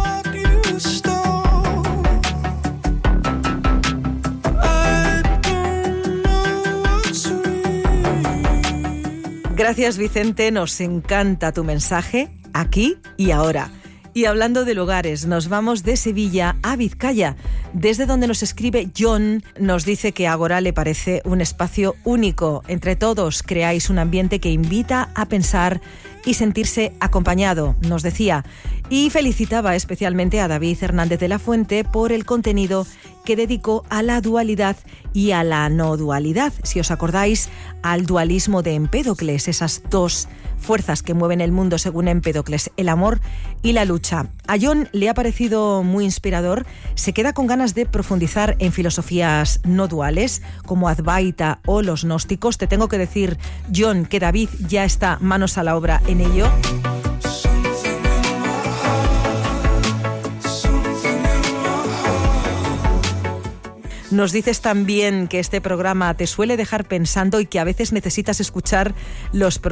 [SPEAKER 13] Gracias, Vicente, nos encanta tu mensaje aquí y ahora. Y hablando de lugares, nos vamos de Sevilla a Vizcaya, desde donde nos escribe John. Nos dice que Ágora le parece un espacio único. Entre todos creáis un ambiente que invita a pensar y sentirse acompañado, nos decía. Y felicitaba especialmente a David Hernández de la Fuente por el contenido que dedicó a la dualidad y a la no dualidad. Si os acordáis, al dualismo de Empédocles, esas dos fuerzas que mueven el mundo según Empédocles, el amor y la lucha. A John le ha parecido muy inspirador, se queda con ganas de profundizar en filosofías no duales, como Advaita o los gnósticos. Te tengo que decir, John, que David ya está manos a la obra en ello. Nos dices también que este programa te suele dejar pensando y que a veces necesitas escuchar los programas